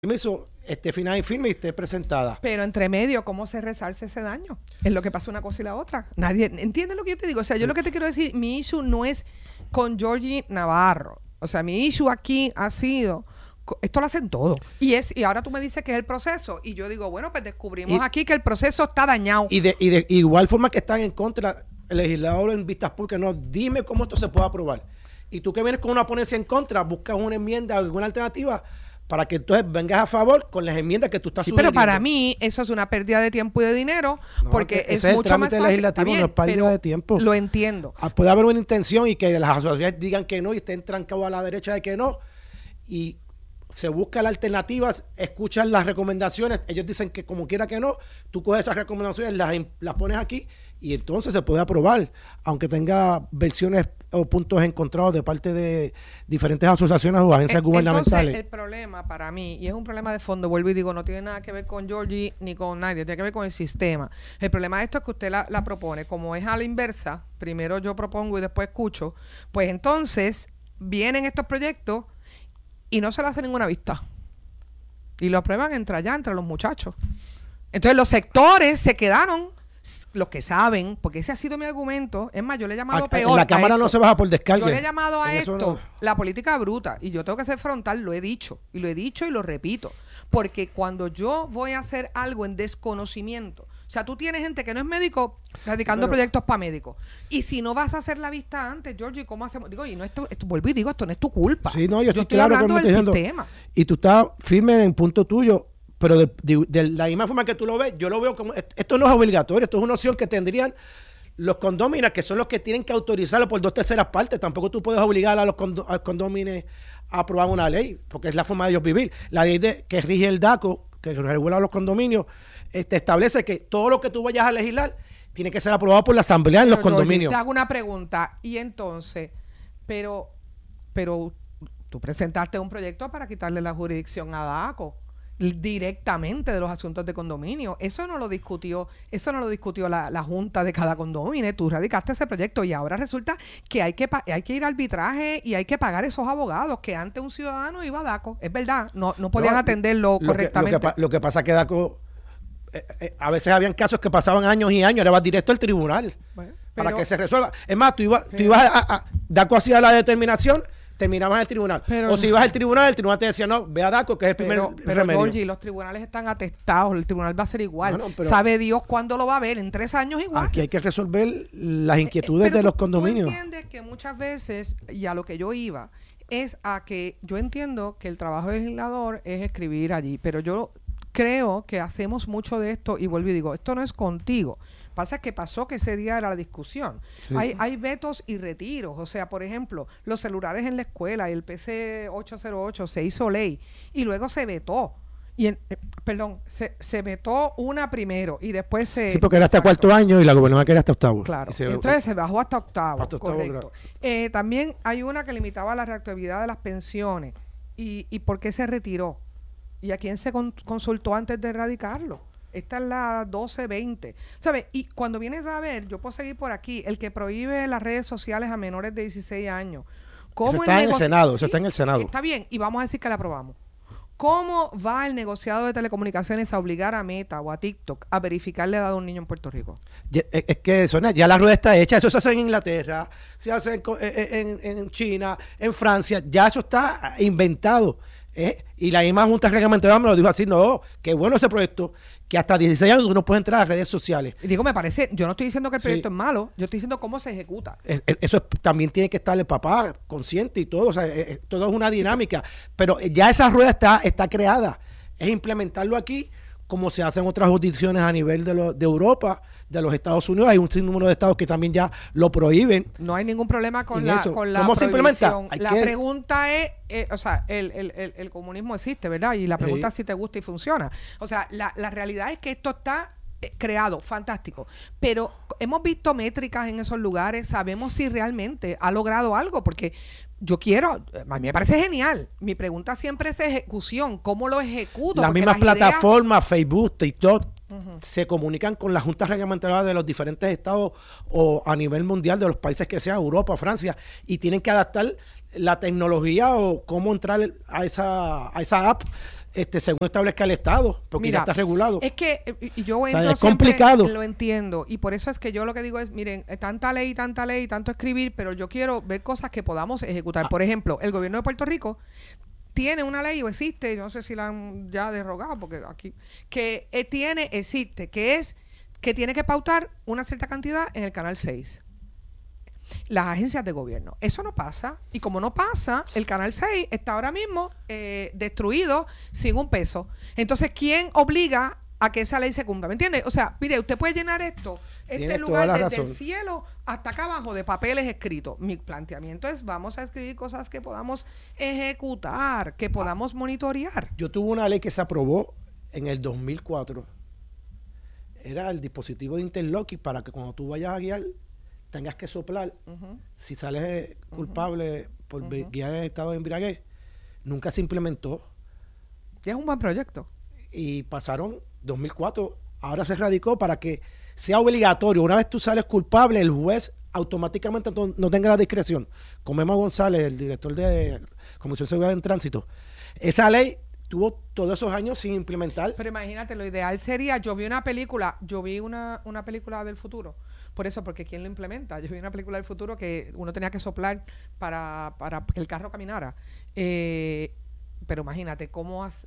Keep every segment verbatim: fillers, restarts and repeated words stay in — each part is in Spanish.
permiso esté final y firme y esté presentada. Pero entre medio, ¿cómo se resarce ese daño? Es lo que pasa una cosa y la otra. Nadie entiende lo que yo te digo. O sea, yo lo que te quiero decir, mi issue no es con Georgie Navarro. O sea, mi issue aquí ha sido, esto lo hacen todo. Y es y ahora tú me dices que es el proceso. Y yo digo, bueno, pues descubrimos y, aquí que el proceso está dañado. Y de, y de igual forma que están en contra el legislador en vistas públicas, no, dime cómo esto se puede aprobar. Y tú que vienes con una ponencia en contra, buscas una enmienda o alguna alternativa para que entonces vengas a favor con las enmiendas que tú estás sí, sugiriendo. Pero para mí eso es una pérdida de tiempo y de dinero, no, porque es, es mucho más fácil. Legislativo bien, no es pérdida de tiempo. Lo entiendo. Puede haber una intención y que las asociaciones digan que no y estén trancados a la derecha de que no. Y se busca las alternativas, escuchan las recomendaciones. Ellos dicen que como quiera que no, tú coges esas recomendaciones, las, las pones aquí y entonces se puede aprobar, aunque tenga versiones o puntos encontrados de parte de diferentes asociaciones o agencias Entonces, gubernamentales. El problema para mí, y es un problema de fondo, vuelvo y digo, no tiene nada que ver con Georgie ni con nadie, tiene que ver con el sistema. El problema de esto es que usted la, la propone, como es a la inversa, primero yo propongo y después escucho, pues entonces vienen estos proyectos y no se le hace ninguna vista. Y lo aprueban entre allá, entre los muchachos. Entonces los sectores se quedaron, los que saben, porque ese ha sido mi argumento. Es más, yo le he llamado a, peor. En la Cámara no se baja por descarga. Yo le he llamado a en esto no. la política bruta. Y yo tengo que ser frontal, lo he dicho. Y lo he dicho y lo repito. Porque cuando yo voy a hacer algo en desconocimiento, o sea, tú tienes gente que no es médico radicando Pero, proyectos para médicos. Y si no vas a hacer la vista antes, Georgie, ¿cómo hacemos? Digo, y no esto, esto vuelvo y digo, esto no es tu culpa. Sí, no, yo estoy, yo estoy claro hablando del diciendo, sistema. Y tú estás firme en el punto tuyo. Pero de, de, de la misma forma que tú lo ves, yo lo veo como, esto no es obligatorio, esto es una opción que tendrían los condóminos, que son los que tienen que autorizarlo por dos terceras partes. Tampoco tú puedes obligar a los condo, a condóminos a aprobar una ley, porque es la forma de ellos vivir. La ley de, que rige el DACO, que regula los condominios, este, establece que todo lo que tú vayas a legislar tiene que ser aprobado por la asamblea en pero los condominios. Te hago una pregunta, y entonces, pero, pero tú presentaste un proyecto para quitarle la jurisdicción a DACO directamente de los asuntos de condominio. Eso no lo discutió, eso no lo discutió la, la junta de cada condominio. Tú radicaste ese proyecto y ahora resulta que hay que hay que ir a arbitraje y hay que pagar esos abogados que antes un ciudadano iba a DACO. Es verdad, no, no podían no, atenderlo lo correctamente. Que, lo, que, lo que pasa es que DACO eh, eh, a veces habían casos que pasaban años y años, ahora vas directo al tribunal bueno, pero, para que se resuelva. Es más, tú, iba, pero, tú ibas a, a DACO hacía la determinación, terminabas en el tribunal. Pero, o si ibas al tribunal, el tribunal te decía, no, ve a DACO, que es el pero, primer pero, remedio. Georgie, los tribunales están atestados, el tribunal va a ser igual. Bueno, pero, ¿sabe Dios cuándo lo va a ver? En tres años igual. Aquí hay que resolver las inquietudes eh, de los tú, condominios. Tú entiendes que muchas veces, y a lo que yo iba, es a que yo entiendo que el trabajo del legislador es escribir allí, pero yo creo que hacemos mucho de esto, y vuelvo y digo, esto no es contigo. Pasa que pasó que ese día era la discusión. Sí. Hay, hay vetos y retiros. O sea, por ejemplo, los celulares en la escuela, el P C ocho cero ocho se hizo ley y luego se vetó. Y en, eh, perdón, se, se vetó una primero y después se... Sí, porque era hasta cuarto año y la gobernadora quería hasta octavo. Claro. Se, Entonces se bajó hasta octavo. Hasta octavo correcto. Eh, también hay una que limitaba la reactividad de las pensiones. ¿Y, y por qué se retiró? ¿Y a quién se con, consultó antes de erradicarlo? Esta es la doce veinte. ¿Sabes? Y cuando vienes a ver, yo puedo seguir por aquí, el que prohíbe las redes sociales a menores de dieciséis años. ¿Cómo eso está el en el Senado, sí, eso está en el Senado. Está bien, y vamos a decir que la aprobamos. ¿Cómo va el negociado de telecomunicaciones a obligar a Meta o a TikTok a verificar la edad de un niño en Puerto Rico? Ya, es que eso, ya la rueda está hecha, eso se hace en Inglaterra, se hace en, en, en China, en Francia, ya eso está inventado. ¿Eh? Y la misma Junta Reglamentaria me lo dijo así, no, qué bueno ese proyecto, que hasta dieciséis años uno puede entrar a redes sociales. Y digo, me parece, yo no estoy diciendo que el proyecto sí. es malo, yo estoy diciendo cómo se ejecuta. Es, es, eso es, también tiene que estar el papá consciente y todo, o sea, es, todo es una dinámica, pero ya esa rueda está, está creada, es implementarlo aquí como se hace en otras jurisdicciones a nivel de, lo, de Europa, de los Estados Unidos. Hay un sinnúmero de estados que también ya lo prohíben. No hay ningún problema con la, con la ¿Cómo se implementa? Hay la que... pregunta es, eh, o sea, el, el, el, el comunismo existe, ¿verdad? Y la pregunta sí. es si te gusta y funciona. O sea, la, la realidad es que esto está eh, creado, fantástico. Pero hemos visto métricas en esos lugares, sabemos si realmente ha logrado algo, porque yo quiero, a mí me parece genial. Mi pregunta siempre es ejecución, ¿cómo lo ejecuto? Las mismas las plataformas, ideas... Facebook, TikTok, uh-huh. se comunican con las juntas reglamentarias de los diferentes estados o a nivel mundial de los países que sean, Europa, Francia, y tienen que adaptar la tecnología o cómo entrar a esa, a esa app este, según establezca el Estado, porque Mira, ya está regulado. Es que y yo O sea, entro es complicado. Lo entiendo, y por eso es que yo lo que digo es, miren, tanta ley, tanta ley, tanto escribir, pero yo quiero ver cosas que podamos ejecutar. Ah. Por ejemplo, el gobierno de Puerto Rico tiene una ley o existe, yo no sé si la han ya derogado, porque aquí, que eh, tiene, existe, que es que tiene que pautar una cierta cantidad en el Canal seis. Las agencias de gobierno. Eso no pasa. Y como no pasa, el Canal seis está ahora mismo eh, destruido sin un peso. Entonces, ¿quién obliga a que esa ley se cumpla? ¿Me entiende? O sea, mire, usted puede llenar esto, este Tiene lugar toda la desde razón. el cielo hasta acá abajo de papeles escritos. Mi planteamiento es, vamos a escribir cosas que podamos ejecutar, que podamos monitorear. Yo tuve una ley que se aprobó en el dos mil cuatro. Era el dispositivo de interlocking para que cuando tú vayas a guiar tengas que soplar. Uh-huh. Si sales culpable uh-huh. por uh-huh. guiar en estado de embriaguez. Nunca se implementó. Y es un buen proyecto. Y pasaron dos mil cuatro, ahora se radicó para que sea obligatorio. Una vez tú sales culpable, el juez automáticamente no, no tenga la discreción. Como Emma González, el director de Comisión de Seguridad en Tránsito. Esa ley tuvo todos esos años sin implementar. Pero imagínate, lo ideal sería, yo vi una película, yo vi una, una película del futuro. Por eso, porque ¿quién lo implementa? Yo vi una película del futuro que uno tenía que soplar para, para que el carro caminara. Eh, pero imagínate, ¿cómo hace?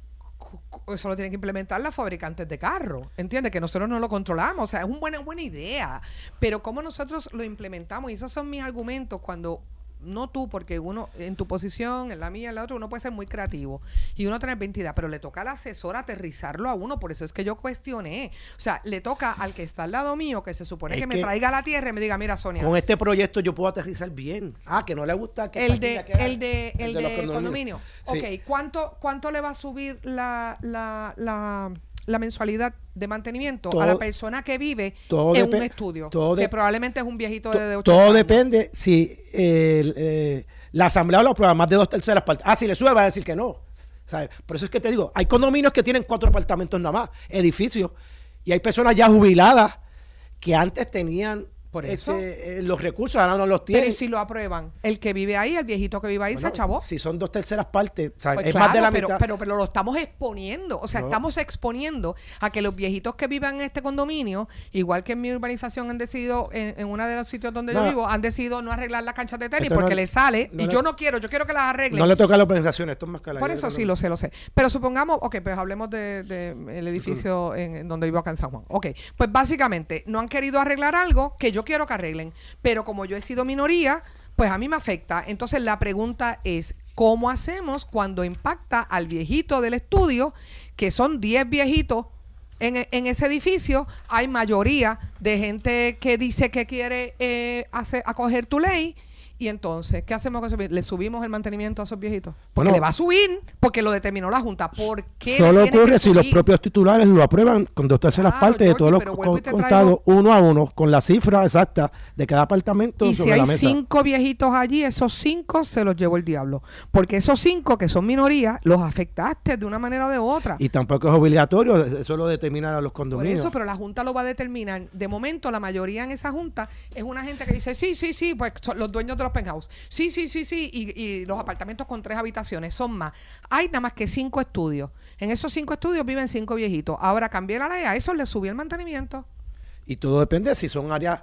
Eso lo tienen que implementar los fabricantes de carros, ¿entiendes? Que nosotros no lo controlamos, o sea, es una buena, buena idea, pero cómo nosotros lo implementamos, y esos son mis argumentos cuando, no tú, porque uno, en tu posición, en la mía, en la otra, uno puede ser muy creativo, y uno tiene veintidad, pero le toca al asesor aterrizarlo a uno, por eso es que yo cuestioné, o sea, le toca al que está al lado mío, que se supone es que, que me traiga a la tierra y me diga, mira, Sonia, con este proyecto yo puedo aterrizar bien. Ah, que no le gusta que el de, que el de el de, de condominio. Sí. Ok, ¿cuánto, cuánto le va a subir la, la, la, la mensualidad de mantenimiento todo, a la persona que vive en un estudio? Que de, probablemente es un viejito to, de ochenta Todo años. depende si eh, eh, la asamblea lo aprueba más de dos terceras partes. Ah, si le sube va a decir que no. ¿Sabes? Por eso es que te digo, hay condominios que tienen cuatro apartamentos nada más, edificios, y hay personas ya jubiladas que antes tenían Por eso. Este, eh, los recursos, ahora no los tienen. Pero ¿y si lo aprueban? El que vive ahí, el viejito que vive ahí, bueno, se chavó. Si son dos terceras partes, o sea, pues es claro, más de la pero, mitad. Pero, pero lo estamos exponiendo. O sea, no. estamos exponiendo a que los viejitos que vivan en este condominio, igual que en mi urbanización han decidido, en, en uno de los sitios donde no. yo vivo, han decidido no arreglar las canchas de tenis esto porque no, les sale. no y le, yo no quiero, yo quiero que las arreglen. No le toca a la organización, esto es más que la Por eso sí, lo sé, lo sé. Pero supongamos, ok, pues hablemos del de, de el edificio uh-huh. en, en donde vivo acá en San Juan. Ok, pues básicamente no han querido arreglar algo que yo quiero que arreglen. Pero como yo he sido minoría, pues a mí me afecta. Entonces la pregunta es, ¿cómo hacemos cuando impacta al viejito del estudio, que son diez viejitos en, en ese edificio? Hay mayoría de gente que dice que quiere eh, hacer, acoger tu ley. Y entonces, ¿qué hacemos con eso? ¿Le subimos el mantenimiento a esos viejitos? Porque bueno, le va a subir, porque lo determinó la Junta. ¿Por qué? Solo ocurre si los propios titulares lo aprueban con dos terceras claro, partes de todos los con, contados, uno a uno, con la cifra exacta de cada apartamento. Y si hay cinco viejitos allí, esos cinco se los llevó el diablo. Porque esos cinco, que son minorías, los afectaste de una manera o de otra. Y tampoco es obligatorio, eso lo determinan los condominios. Por eso, pero la Junta lo va a determinar. De momento, la mayoría en esa Junta es una gente que dice, sí, sí, sí, pues son los dueños de los penthouse. Sí, sí, sí, sí. Y, y los apartamentos con tres habitaciones son más. Hay nada más que cinco estudios. En esos cinco estudios viven cinco viejitos. Ahora cambié la ley, a eso le subí el mantenimiento. Y todo depende si son áreas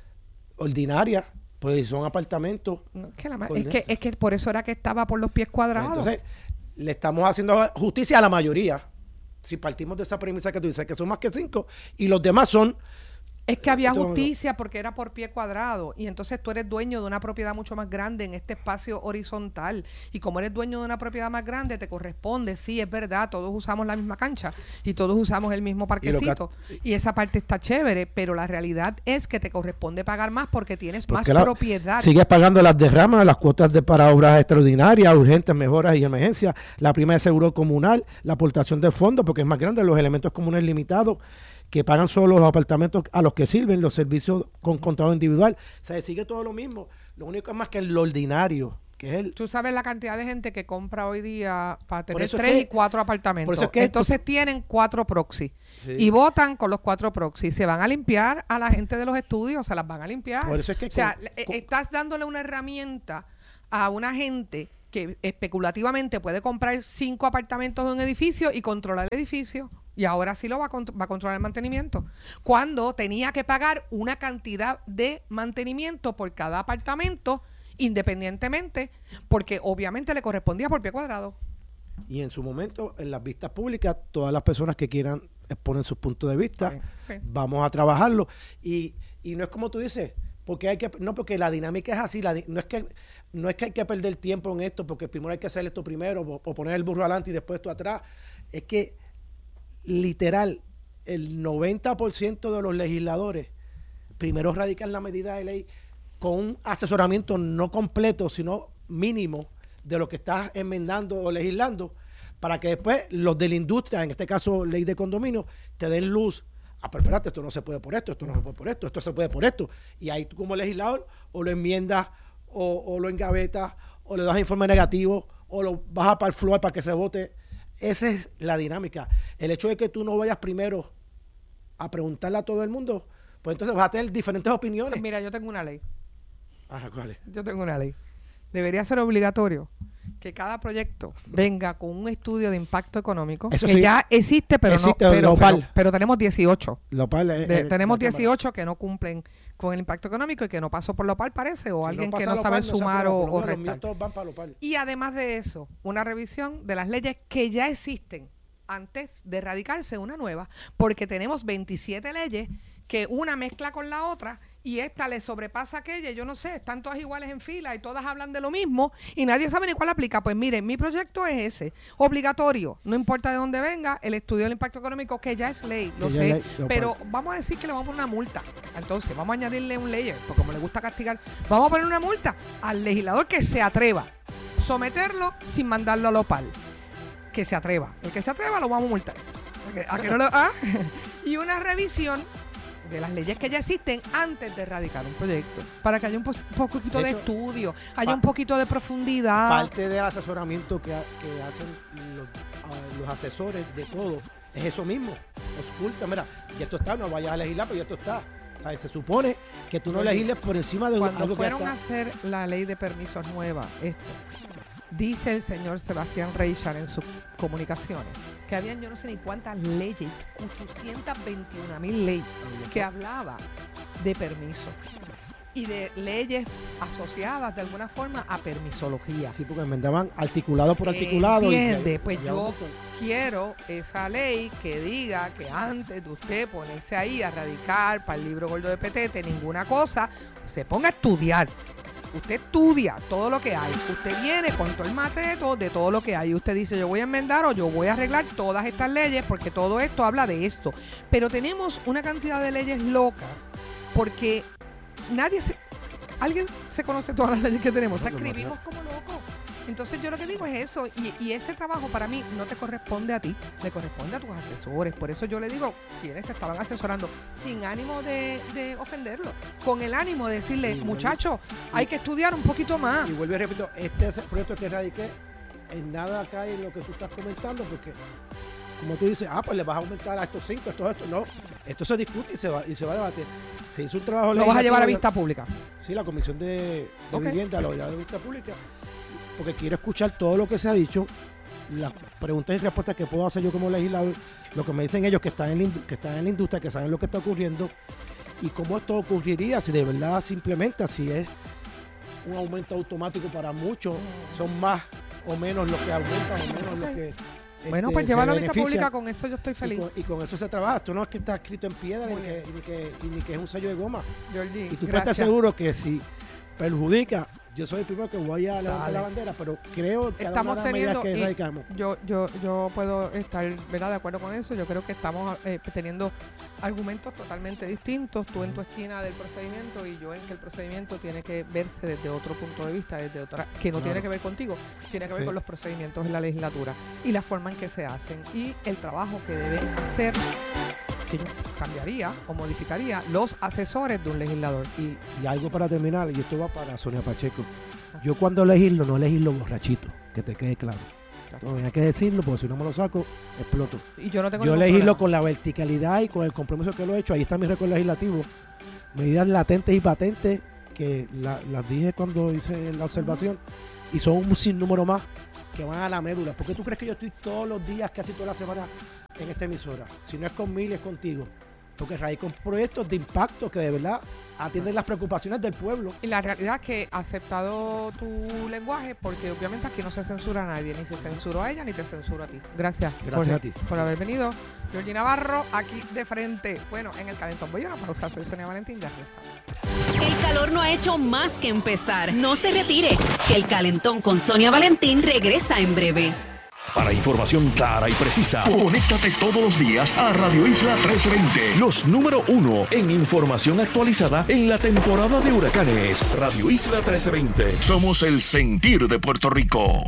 ordinarias, pues si son apartamentos. No, que la, es, que, es que por eso era que estaba por los pies cuadrados. Entonces, le estamos haciendo justicia a la mayoría. Si partimos de esa premisa que tú dices, que son más que cinco, y los demás son... Es que había justicia porque era por pie cuadrado y entonces tú eres dueño de una propiedad mucho más grande en este espacio horizontal y como eres dueño de una propiedad más grande te corresponde, sí, es verdad, todos usamos la misma cancha y todos usamos el mismo parquecito y, y esa parte está chévere, pero la realidad es que te corresponde pagar más porque tienes porque más la, propiedad. Sigues pagando las derramas, las cuotas de para obras extraordinarias, urgentes, mejoras y emergencias, la prima de seguro comunal, la aportación de fondos porque es más grande, los elementos comunes limitados que pagan solo los apartamentos a los que sirven, los servicios con contado individual. O sea, sigue todo lo mismo. Lo único es más que lo ordinario, que es el... Tú sabes la cantidad de gente que compra hoy día para tener tres que, y cuatro apartamentos. Por eso es que Entonces esto, tienen cuatro proxy. Sí. Y votan con los cuatro proxy. Se van a limpiar a la gente de los estudios, se las van a limpiar. Por eso es que... O sea, con, eh, con, estás dándole una herramienta a una gente que especulativamente puede comprar cinco apartamentos en un edificio y controlar el edificio. Y ahora sí lo va a, va a controlar el mantenimiento. Cuando tenía que pagar una cantidad de mantenimiento por cada apartamento, independientemente, porque obviamente le correspondía por pie cuadrado. Y en su momento, en las vistas públicas, todas las personas que quieran exponer sus puntos de vista, Okay, okay. vamos a trabajarlo. Y, y no es como tú dices, porque hay que, no, porque la dinámica es así, la, no es que no es que hay que perder tiempo en esto, porque primero hay que hacer esto primero, o, o poner el burro adelante y después esto atrás. Es que literal, el noventa por ciento de los legisladores primero radican la medida de ley con un asesoramiento no completo, sino mínimo de lo que estás enmendando o legislando, para que después los de la industria, en este caso ley de condominio, te den luz. Ah, pero espérate, esto no se puede por esto, esto no se puede por esto, esto se puede por esto. Y ahí tú como legislador o lo enmiendas o, o lo engavetas o le das informe negativo o lo bajas para el floor para que se vote. Esa es la dinámica. El hecho de que tú no vayas primero a preguntarle a todo el mundo, pues entonces vas a tener diferentes opiniones. Pues mira, yo tengo una ley. Ajá, ¿cuál es? Yo tengo una ley. Debería ser obligatorio que cada proyecto venga con un estudio de impacto económico. Eso que sí. ya existe, pero Existe, no. Pero, Lopal. pero, pero tenemos dieciocho. Lopal, eh, De- eh, tenemos la Cámara. dieciocho que no cumplen con el impacto económico y que no pasó por Lopal, parece, o Si alguien no que pasa no Lopal, sabe se sumar aprueba, o, por lo o menos los míos restar. todos van para Lopal. Y además de eso, una revisión de las leyes que ya existen antes de erradicarse una nueva, porque tenemos veintisiete leyes que una mezcla con la otra y esta le sobrepasa a aquella, yo no sé, están todas iguales en fila y todas hablan de lo mismo y nadie sabe ni cuál aplica. Pues miren, mi proyecto es ese, obligatorio, no importa de dónde venga, el estudio del impacto económico, que ya es ley, lo Que ya sé, es ley, lo pero cual. vamos a decir que le vamos a poner una multa. Entonces, vamos a añadirle un layer, porque como le gusta castigar, vamos a poner una multa al legislador que se atreva a someterlo sin mandarlo a Lopal. Que se atreva. El que se atreva lo vamos a multar. ¿A que, a que no lo- ah? Y una revisión de las leyes que ya existen antes de erradicar un proyecto, para que haya un, pos- un poquito de, De hecho, estudio, haya pa- un poquito de profundidad. Parte del asesoramiento que, ha- que hacen los, a- los asesores de todo es eso mismo. Oculta, mira, ya esto está, no vayas a legislar, pero ya esto está. O sea, se supone que tú no Oye, legisles por encima de un- Cuando algo que ya fueron a está. hacer la ley de permisos nueva, esto, dice el señor Sebastián Reichard en sus comunicaciones, que habían yo no sé ni cuántas leyes, ochocientas veintiuna mil leyes, que hablaba de permiso y de leyes asociadas de alguna forma a permisología. Sí, porque enmendaban articulado por articulado. y- Entiende, pues y- y- yo quiero esa ley que diga que antes de usted ponerse ahí a radicar para el libro gordo de Petete ninguna cosa, se ponga a estudiar. Usted estudia todo lo que hay. Usted viene con todo el mateto de todo lo que hay. Usted dice, yo voy a enmendar o yo voy a arreglar todas estas leyes porque todo esto habla de esto. Pero tenemos una cantidad de leyes locas porque nadie se... Alguien se conoce todas las leyes que tenemos. O sea, No, no, no. escribimos como locos. Entonces yo lo que digo es eso, y, y ese trabajo para mí no te corresponde a ti, le corresponde a tus asesores. Por eso yo le digo, quienes te estaban asesorando, sin ánimo de, de ofenderlo, con el ánimo de decirle, Sí, muchacho, hay que estudiar un poquito más. Y vuelvo y repito, este es el proyecto que radiqué, en nada cae en lo que tú estás comentando, porque como tú dices, ah, pues le vas a aumentar a estos cinco, estos, estos. No, esto se discute y se va, y se va a debatir. Se hizo un trabajo Lo vas a llevar a legislativo, vista pública. Sí, la Comisión de, de Ok. Vivienda lo lleva a vista pública, porque quiero escuchar todo lo que se ha dicho, las preguntas y respuestas que puedo hacer yo como legislador, lo que me dicen ellos que están en la, indu- que están en la industria, que saben lo que está ocurriendo, y cómo esto ocurriría, si de verdad se implementa, si es un aumento automático para muchos, son más o menos lo que aumentan o menos lo que Bueno, este, pues se llévalo a vista beneficia. pública, con eso yo estoy Y feliz. con, y con eso se trabaja. Esto no es que está escrito en piedra ni Muy que, ni, que, y ni que es un sello de goma. Georgie, Y tú puedes estar gracias. seguro que si perjudica, yo soy el primero que voy a levantar Dale. la bandera, pero creo que Estamos cada una de las medidas teniendo, que y radicamos. yo, yo, yo puedo estar, ¿verdad?, de acuerdo con eso. Yo creo que estamos eh, teniendo argumentos totalmente distintos, tú en tu esquina del procedimiento y yo en que el procedimiento tiene que verse desde otro punto de vista, desde otra, que no Claro. tiene que ver contigo, tiene que ver Sí. con los procedimientos en la legislatura y la forma en que se hacen y el trabajo que deben hacer, que yo cambiaría o modificaría los asesores de un legislador. Y, y algo para terminar, y esto va para Sonia Pacheco. Yo cuando legislo, no legislo borrachito, que te quede claro. No, hay que decirlo, porque si no me lo saco, exploto. Y yo no tengo Yo ningún legislo problema. con la verticalidad y con el compromiso que lo he hecho. Ahí está mi récord legislativo. Medidas latentes y patentes, que la- las dije cuando hice la observación. y son un sinnúmero más que van a la médula. ¿Por qué tú crees que yo estoy todos los días, casi toda la semana en esta emisora? Si no es conmigo, es contigo. Porque radico en proyectos de impacto que de verdad atienden las preocupaciones del pueblo. Y la realidad es que he aceptado tu lenguaje porque obviamente aquí no se censura a nadie, ni se censuró a ella, ni te censuro a ti. Gracias. Gracias por, a ti. Por haber venido. Georgie Navarro, aquí de frente. Bueno, en el Calentón. Voy a una pausa. Soy Sonia Valentín. Ya regresamos. El calor no ha hecho más que empezar. No se retire, que el Calentón con Sonia Valentín regresa en breve. Para información clara y precisa, conéctate todos los días a Radio Isla trece veinte. Los número uno en información actualizada en la temporada de huracanes. Radio Isla trece veinte. Somos el sentir de Puerto Rico.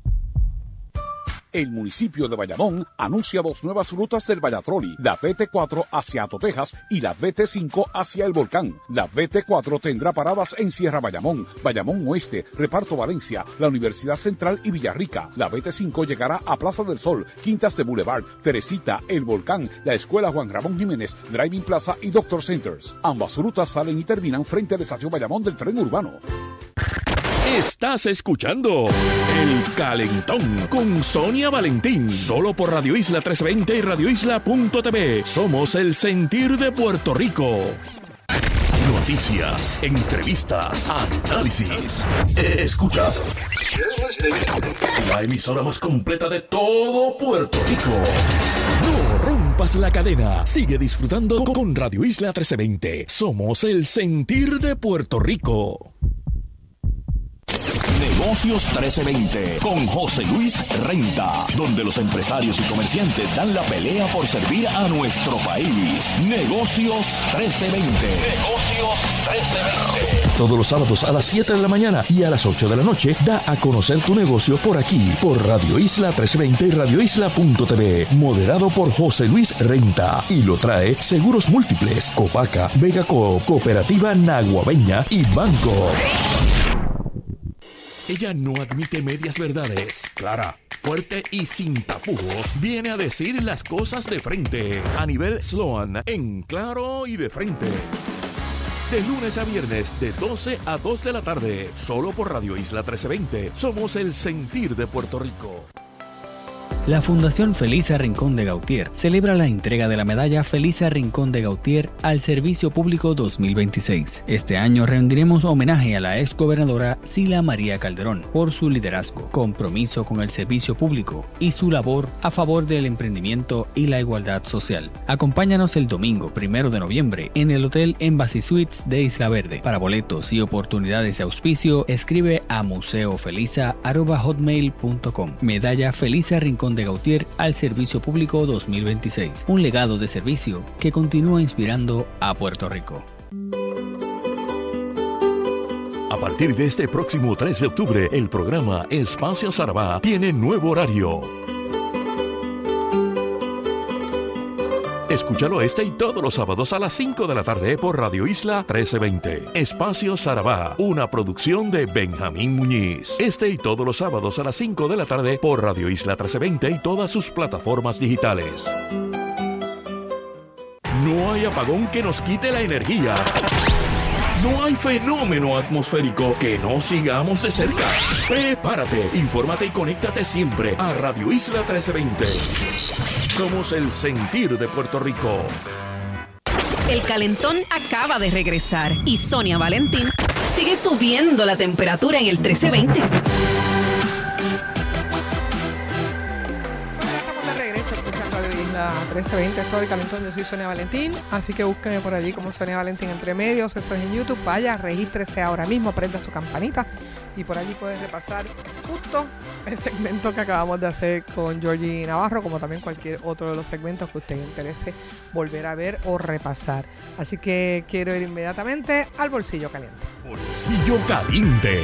El municipio de Bayamón anuncia dos nuevas rutas del Vallatroli, la B T cuatro hacia Ato, Texas y la B T cinco hacia El Volcán. La B T cuatro tendrá paradas en Sierra Bayamón, Bayamón Oeste, Reparto Valencia, la Universidad Central y Villarrica. La B T cinco llegará a Plaza del Sol, Quintas de Boulevard, Teresita, El Volcán, la Escuela Juan Ramón Jiménez, Driving Plaza y Doctor Centers. Ambas rutas salen y terminan frente a la estación Bayamón del tren urbano. Estás escuchando El Calentón con Sonia Valentín, solo por Radio Isla trescientos veinte y radio isla punto t v. Somos el sentir de Puerto Rico. Noticias, entrevistas, análisis. Escuchas la emisora más completa de todo Puerto Rico. No rompas la cadena. Sigue disfrutando con Radio Isla trescientos veinte. Somos el sentir de Puerto Rico. Negocios trece veinte con José Luis Renta, donde los empresarios y comerciantes dan la pelea por servir a nuestro país. Negocios trece veinte. Negocios trece veinte. Todos los sábados a las siete de la mañana y a las ocho de la noche da a conocer tu negocio por aquí, por Radio Isla trescientos veinte y radio isla punto t v. Moderado por José Luis Renta. Y lo trae Seguros Múltiples, Copaca, Vega Coop, Cooperativa Naguabeña y Banco. Ella no admite medias verdades. Clara, fuerte y sin tapujos, viene a decir las cosas de frente. A nivel Sloan, en claro y de frente. De lunes a viernes, de doce a dos de la tarde. Solo por Radio Isla trece veinte. Somos el sentir de Puerto Rico. La Fundación Felisa Rincón de Gautier celebra la entrega de la medalla Felisa Rincón de Gautier al Servicio Público dos mil veintiséis. Este año rendiremos homenaje a la exgobernadora Sila María Calderón por su liderazgo, compromiso con el servicio público y su labor a favor del emprendimiento y la igualdad social. Acompáñanos el domingo primero de noviembre en el Hotel Embassy Suites de Isla Verde. Para boletos y oportunidades de auspicio, escribe a museofelisa arroba hotmail punto com. Medalla Felisa Rincón de Gautier al Servicio Público dos mil veintiséis. Un legado de servicio que continúa inspirando a Puerto Rico. A partir de este próximo tres de octubre, el programa Espacio Sarabá tiene nuevo horario. Escúchalo este y todos los sábados a las cinco de la tarde por Radio Isla trece veinte. Espacio Sarabá, una producción de Benjamín Muñiz. Este y todos los sábados a las cinco de la tarde por Radio Isla trece veinte y todas sus plataformas digitales. No hay apagón que nos quite la energía. No hay fenómeno atmosférico que no sigamos de cerca. Prepárate, infórmate y conéctate siempre a Radio Isla trece veinte. Somos el sentir de Puerto Rico. El calentón acaba de regresar y Sonia Valentín sigue subiendo la temperatura en el trece veinte. trece veinte, esto del Calentón, yo soy Sonia Valentín, así que búsquenme por allí como Sonia Valentín entre medios, eso es en YouTube, vaya, regístrese ahora mismo, prenda su campanita y por allí puedes repasar justo el segmento que acabamos de hacer con Georgie Navarro, como también cualquier otro de los segmentos que a usted le interese volver a ver o repasar. Así que quiero ir inmediatamente al bolsillo caliente. Bolsillo caliente.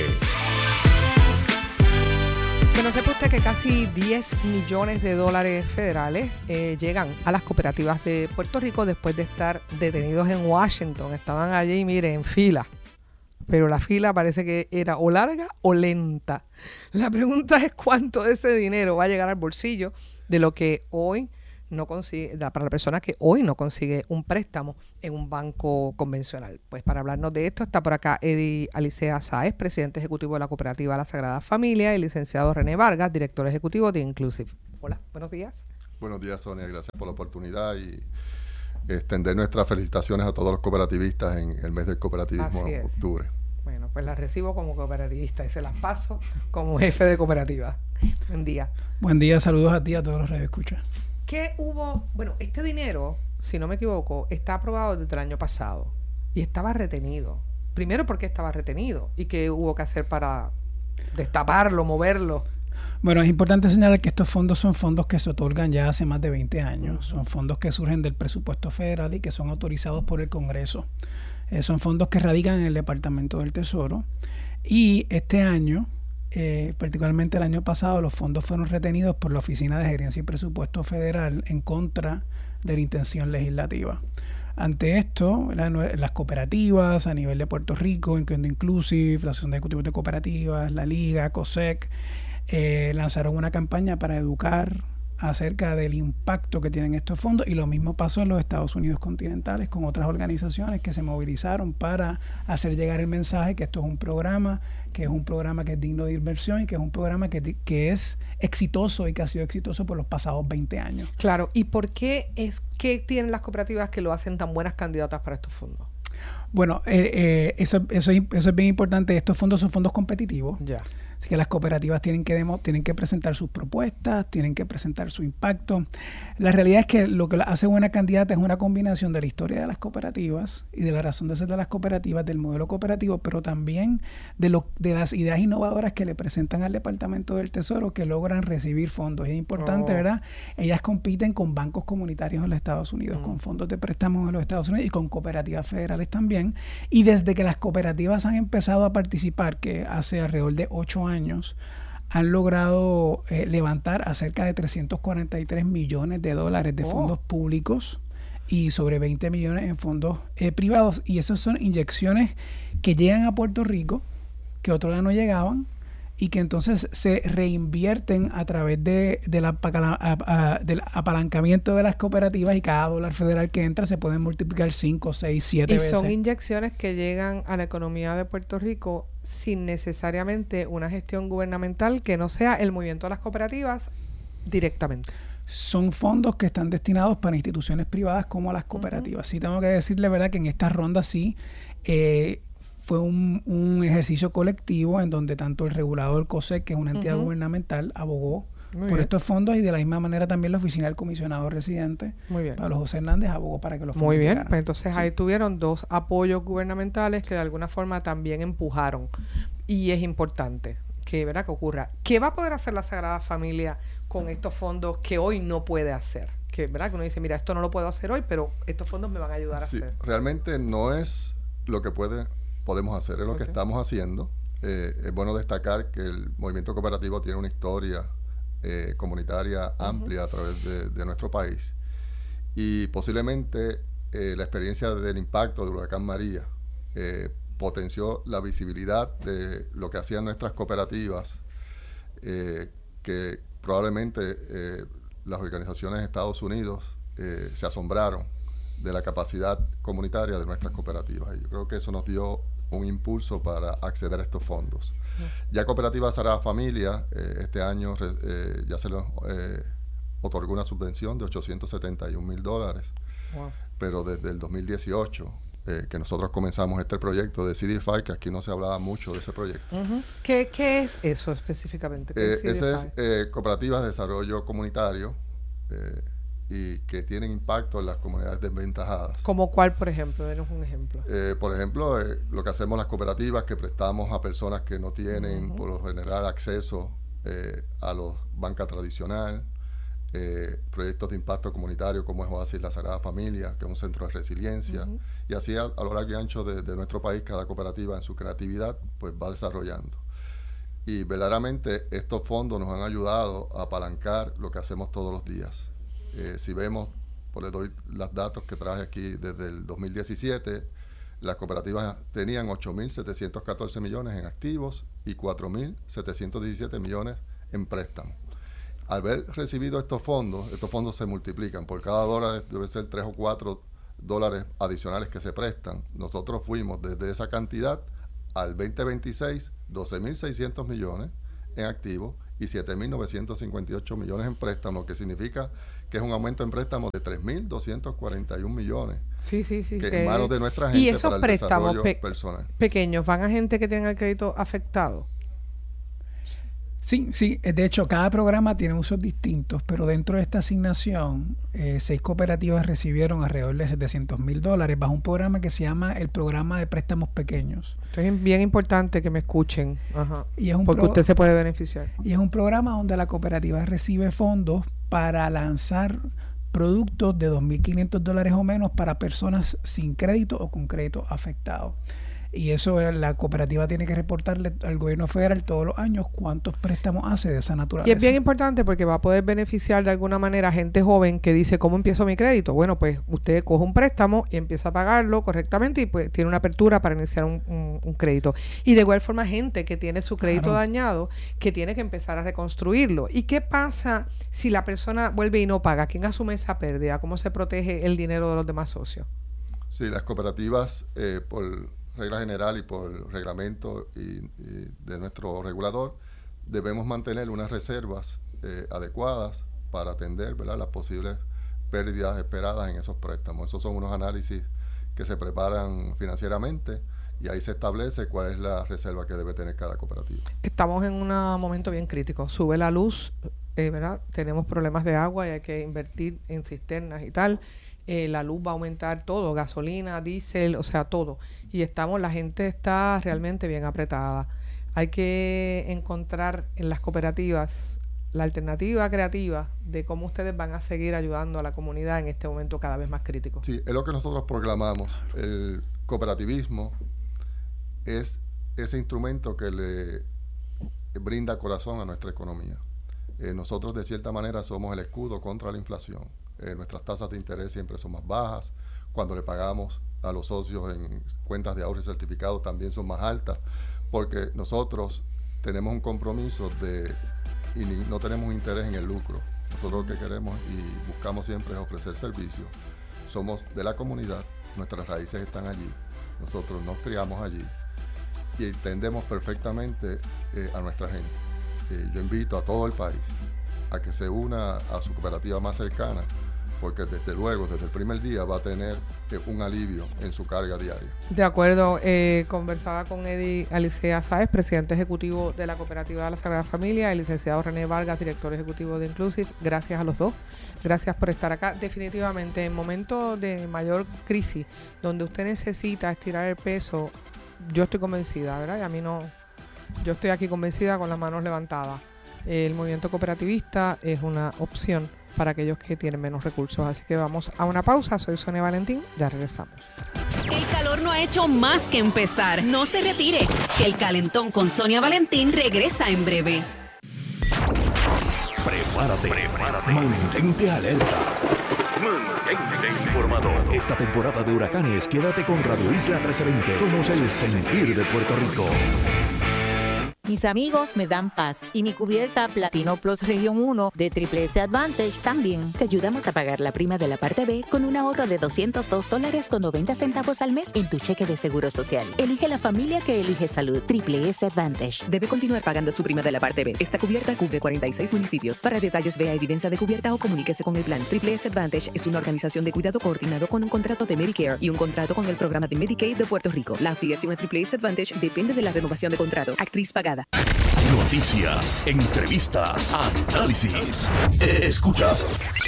Que no sepa usted que casi diez millones de dólares federales eh, llegan a las cooperativas de Puerto Rico después de estar detenidos en Washington. Estaban allí, mire, en fila. Pero la fila parece que era o larga o lenta. La pregunta es cuánto de ese dinero va a llegar al bolsillo de lo que hoy no consigue, para la persona que hoy no consigue un préstamo en un banco convencional. Pues para hablarnos de esto está por acá Eddie Alicea Sáez, presidente ejecutivo de la Cooperativa La Sagrada Familia, y el licenciado René Vargas, director ejecutivo de Inclusive. Hola, buenos días. Buenos días, Sonia, gracias por la oportunidad y extender nuestras felicitaciones a todos los cooperativistas en el mes del cooperativismo en octubre. Bueno, pues las recibo como cooperativista y se las paso como jefe de cooperativa. Buen día. Buen día, saludos a ti y a todos los radioescuchas. ¿Qué hubo? Bueno, este dinero, si no me equivoco, está aprobado desde el año pasado y estaba retenido. Primero, ¿por qué estaba retenido? ¿Y qué hubo que hacer para destaparlo, moverlo? Bueno, es importante señalar que estos fondos son fondos que se otorgan ya hace más de veinte años. Son fondos que surgen del presupuesto federal y que son autorizados por el Congreso. Eh, son fondos que radican en el Departamento del Tesoro. Y este año, eh, particularmente el año pasado, los fondos fueron retenidos por la Oficina de Gerencia y Presupuesto Federal en contra de la intención legislativa. Ante esto, la, las cooperativas a nivel de Puerto Rico, incluyendo Inclusive, la Asociación de Ejecutivos de Cooperativas, la Liga, COSEC, eh, lanzaron una campaña para educar acerca del impacto que tienen estos fondos, y lo mismo pasó en los Estados Unidos continentales con otras organizaciones que se movilizaron para hacer llegar el mensaje que esto es un programa, que es un programa que es digno de inversión y que es un programa que, que es exitoso y que ha sido exitoso por los pasados veinte años. Claro, ¿y por qué es que tienen las cooperativas que lo hacen tan buenas candidatas para estos fondos? Bueno, eh, eh, eso, eso, eso es bien importante. Estos fondos son fondos competitivos. Ya. Así que las cooperativas tienen que demo, tienen que presentar sus propuestas, tienen que presentar su impacto. La realidad es que lo que hace buena candidata es una combinación de la historia de las cooperativas y de la razón de ser de las cooperativas, del modelo cooperativo, pero también de, lo, de las ideas innovadoras que le presentan al Departamento del Tesoro que logran recibir fondos. Y es importante, oh. ¿verdad? Ellas compiten con bancos comunitarios en los Estados Unidos, mm. con fondos de préstamos en los Estados Unidos y con cooperativas federales también. Y desde que las cooperativas han empezado a participar, que hace alrededor de ocho años, han logrado eh, levantar a cerca de trescientos cuarenta y tres millones de dólares de oh. fondos públicos y sobre veinte millones en fondos eh, privados. Y esas son inyecciones que llegan a Puerto Rico, que otro día no llegaban, y que entonces se reinvierten a través de, de la, a, a, del apalancamiento de las cooperativas, y cada dólar federal que entra se puede multiplicar cinco, seis, siete veces. Y son inyecciones que llegan a la economía de Puerto Rico sin necesariamente una gestión gubernamental que no sea el movimiento de las cooperativas directamente. Son fondos que están destinados para instituciones privadas como las cooperativas. Uh-huh. Sí, tengo que decirle, verdad, que en esta ronda sí eh, fue un, un ejercicio colectivo en donde tanto el regulador COSEC, que es una entidad uh-huh. gubernamental, abogó Muy por bien. estos fondos, y de la misma manera también la Oficina del Comisionado Residente, Pablo José Hernández, abogó para que los fondos Muy bien, llegaran. Pues entonces sí. ahí tuvieron dos apoyos gubernamentales que de alguna forma también empujaron, y es importante que, ¿verdad?, que ocurra. ¿Qué va a poder hacer la Sagrada Familia con estos fondos que hoy no puede hacer? Que, ¿verdad?, que uno dice, mira, esto no lo puedo hacer hoy, pero estos fondos me van a ayudar sí, a hacer. Realmente no es lo que puede podemos hacer, es lo okay. que estamos haciendo. Eh, es bueno destacar que el movimiento cooperativo tiene una historia eh, comunitaria uh-huh. amplia a través de, de nuestro país, y posiblemente eh, la experiencia del impacto del huracán María eh, potenció la visibilidad de lo que hacían nuestras cooperativas, eh, que probablemente eh, las organizaciones de Estados Unidos eh, se asombraron de la capacidad comunitaria de nuestras cooperativas, y yo creo que eso nos dio un impulso para acceder a estos fondos. Uh-huh. Ya Cooperativa Sagrada Familia, eh, este año eh, ya se le eh, otorgó una subvención de ochocientos setenta y un mil dólares, wow. pero desde el dos mil dieciocho, eh, que nosotros comenzamos este proyecto de C D F I, que aquí no se hablaba mucho de ese proyecto. Uh-huh. ¿Qué, ¿Qué es eso específicamente? Eh, es ese es eh, Cooperativas de Desarrollo Comunitario, eh, y que tienen impacto en las comunidades desventajadas. ¿Como cuál, por ejemplo? Denos un ejemplo. Eh, por ejemplo, eh, lo que hacemos las cooperativas, que prestamos a personas que no tienen, uh-huh. por lo general, acceso eh, a la banca tradicional, eh, proyectos de impacto comunitario como es Oasis La Sagrada Familia, que es un centro de resiliencia, uh-huh. y así a, a lo largo y ancho de, de nuestro país, cada cooperativa en su creatividad pues va desarrollando. Y verdaderamente estos fondos nos han ayudado a apalancar lo que hacemos todos los días. Eh, si vemos, pues les doy los datos que traje aquí desde el dos mil diecisiete, las cooperativas tenían ocho mil setecientos catorce millones en activos y cuatro mil setecientos diecisiete millones en préstamos. Al haber recibido estos fondos, estos fondos se multiplican. Por cada dólar debe ser tres o cuatro dólares adicionales que se prestan. Nosotros fuimos desde esa cantidad al veinte veintiséis, doce mil seiscientos millones en activos y siete mil novecientos cincuenta y ocho millones en préstamos, que significa que es un aumento en préstamos de tres mil doscientos cuarenta y un millones. Sí, sí, sí. Que que en manos de nuestra gente y esos para el préstamos desarrollo pe- personal. pequeños van a gente que tenga el crédito afectado. Sí, sí. De hecho, cada programa tiene usos distintos, pero dentro de esta asignación, eh, seis cooperativas recibieron alrededor de setecientos mil dólares bajo un programa que se llama el Programa de Préstamos Pequeños. Entonces es bien importante que me escuchen. Ajá. Y es un porque pro- usted se puede beneficiar. Y es un programa donde la cooperativa recibe fondos para lanzar productos de dos mil quinientos dólares o menos para personas sin crédito o con crédito afectado. Y eso eh, la cooperativa tiene que reportarle al gobierno federal todos los años cuántos préstamos hace de esa naturaleza. Y es bien importante porque va a poder beneficiar de alguna manera a gente joven que dice, ¿cómo empiezo mi crédito? Bueno, pues usted coge un préstamo y empieza a pagarlo correctamente y pues tiene una apertura para iniciar un, un, un crédito. Y de igual forma gente que tiene su crédito Claro. dañado, que tiene que empezar a reconstruirlo. ¿Y qué pasa si la persona vuelve y no paga? ¿Quién asume esa pérdida? ¿Cómo se protege el dinero de los demás socios? Sí, las cooperativas, eh, por regla general y por reglamento y, y de nuestro regulador, debemos mantener unas reservas eh, adecuadas para atender, ¿verdad?, las posibles pérdidas esperadas en esos préstamos. Esos son unos análisis que se preparan financieramente y ahí se establece cuál es la reserva que debe tener cada cooperativa. Estamos en un momento bien crítico. Sube la luz, eh, ¿verdad? Tenemos problemas de agua y hay que invertir en cisternas y tal. Eh, la luz va a aumentar todo, gasolina, diésel, o sea, todo. Y estamos, la gente está realmente bien apretada. Hay que encontrar en las cooperativas la alternativa creativa de cómo ustedes van a seguir ayudando a la comunidad en este momento cada vez más crítico. Sí, es lo que nosotros proclamamos. El cooperativismo es ese instrumento que le brinda corazón a nuestra economía. Eh, nosotros, de cierta manera, somos el escudo contra la inflación. Eh, nuestras tasas de interés siempre son más bajas. Cuando le pagamos a los socios en cuentas de ahorro y certificados también son más altas, porque nosotros tenemos un compromiso de y ni, no tenemos interés en el lucro. Nosotros lo que queremos y buscamos siempre es ofrecer servicios. Somos de la comunidad, nuestras raíces están allí, nosotros nos criamos allí y entendemos perfectamente eh, a nuestra gente. Eh, yo invito a todo el país a que se una a su cooperativa más cercana, porque desde luego, desde el primer día va a tener eh, un alivio en su carga diaria. De acuerdo, eh, conversaba con Eddie Alicea Sáez, presidente ejecutivo de la Cooperativa de la Sagrada Familia, el licenciado René Vargas, director ejecutivo de Inclusive. Gracias a los dos, gracias por estar acá. Definitivamente, en momentos de mayor crisis, donde usted necesita estirar el peso, yo estoy convencida, ¿verdad? Y a mí no, yo estoy aquí convencida con las manos levantadas. El movimiento cooperativista es una opción para aquellos que tienen menos recursos. Así que vamos a una pausa. Soy Sonia Valentín. Ya regresamos. El calor no ha hecho más que empezar. No se retire, que el calentón con Sonia Valentín regresa en breve. Prepárate, prepárate. Mantente alerta. Mantente informado. Esta temporada de huracanes, quédate con Radio Isla trece veinte. Somos el sentir de Puerto Rico. Mis amigos me dan paz y mi cubierta Platino Plus Región uno de Triple S Advantage también. Te ayudamos a pagar la prima de la parte B con un ahorro de doscientos dos dólares con noventa centavos al mes en tu cheque de seguro social. Elige la familia que elige salud. Triple S Advantage. Debe continuar pagando su prima de la parte B. Esta cubierta cubre cuarenta y seis municipios. Para detalles, vea evidencia de cubierta o comuníquese con el plan. Triple S Advantage es una organización de cuidado coordinado con un contrato de Medicare y un contrato con el programa de Medicaid de Puerto Rico. La afiliación a Triple S Advantage depende de la renovación de contrato. Actriz pagada. Noticias, entrevistas, análisis. Escuchas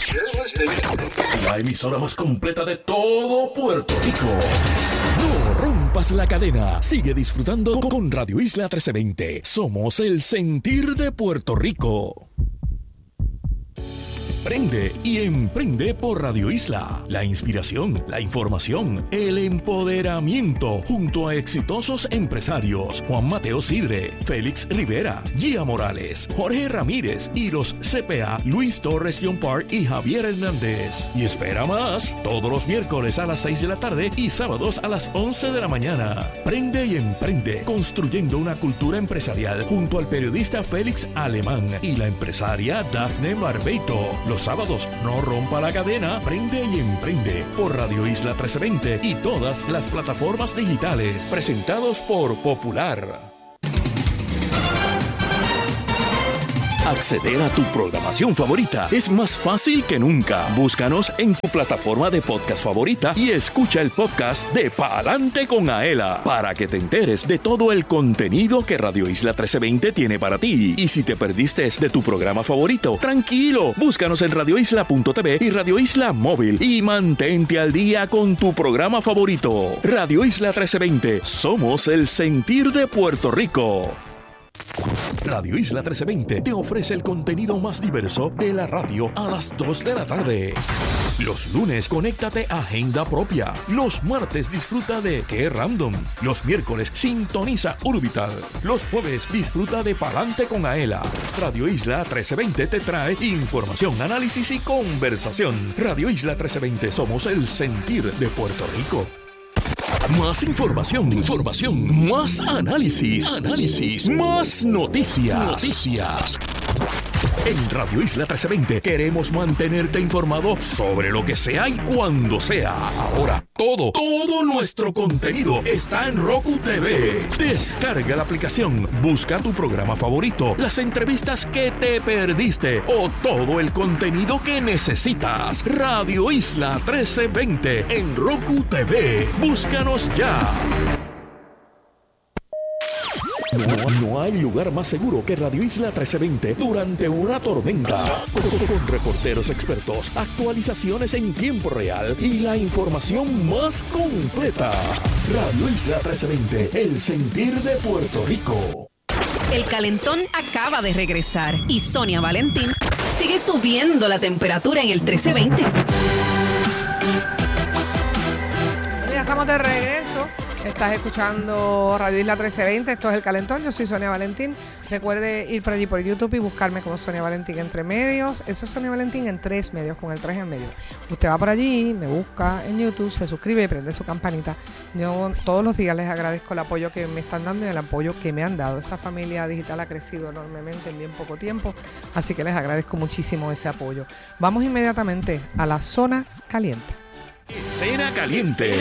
la emisora más completa de todo Puerto Rico. No rompas la cadena. Sigue disfrutando con Radio Isla trece veinte. Somos el sentir de Puerto Rico. Prende y emprende por Radio Isla. La inspiración, la información, el empoderamiento junto a exitosos empresarios Juan Mateo Sidre, Félix Rivera, Gia Morales, Jorge Ramírez y los C P A Luis Torres Yompar y Javier Hernández. Y espera más, todos los miércoles a las seis de la tarde y sábados a las once de la mañana. Prende y emprende, construyendo una cultura empresarial junto al periodista Félix Alemán y la empresaria Dafne Barbeito. Los sábados, no rompa la cadena, prende y emprende por Radio Isla trece veinte y todas las plataformas digitales. Presentados por Popular. Acceder a tu programación favorita es más fácil que nunca. Búscanos en tu plataforma de podcast favorita y escucha el podcast de Pa'lante con Aela para que te enteres de todo el contenido que Radio Isla trece veinte tiene para ti. Y si te perdiste de tu programa favorito, tranquilo, búscanos en radio isla punto t v y Radio Isla Móvil y mantente al día con tu programa favorito. Radio Isla trece veinte, somos el sentir de Puerto Rico. Radio Isla trece veinte te ofrece el contenido más diverso de la radio a las dos de la tarde. Los lunes, conéctate a Agenda Propia. Los martes, disfruta de Qué Random. Los miércoles, sintoniza Urbital. Los jueves, disfruta de Pa'lante con Aela. Radio Isla trece veinte te trae información, análisis y conversación. Radio Isla trece veinte, somos el sentir de Puerto Rico. Más información, información, más análisis, análisis, más noticias, noticias. En Radio Isla trece veinte queremos mantenerte informado sobre lo que sea y cuando sea. Ahora, todo, todo nuestro contenido está en Roku T V. Descarga la aplicación, busca tu programa favorito, las entrevistas que te perdiste o todo el contenido que necesitas. Radio Isla trece veinte en Roku T V. Búscanos ya. No, no hay lugar más seguro que Radio Isla trece veinte durante una tormenta. Con, con reporteros expertos, actualizaciones en tiempo real y la información más completa. Radio Isla trece veinte, el sentir de Puerto Rico. El calentón acaba de regresar y Sonia Valentín sigue subiendo la temperatura en el trece veinte. Ya estamos de regreso. Estás escuchando Radio Isla trece veinte, esto es El Calentón, yo soy Sonia Valentín. Recuerde ir por allí por YouTube y buscarme como Sonia Valentín entre medios. Eso es Sonia Valentín en tres medios, con el tres en medio. Usted va por allí, me busca en YouTube, se suscribe y prende su campanita. Yo todos los días les agradezco el apoyo que me están dando y el apoyo que me han dado. Esta familia digital ha crecido enormemente en bien poco tiempo, así que les agradezco muchísimo ese apoyo. Vamos inmediatamente a la zona caliente. Escena caliente.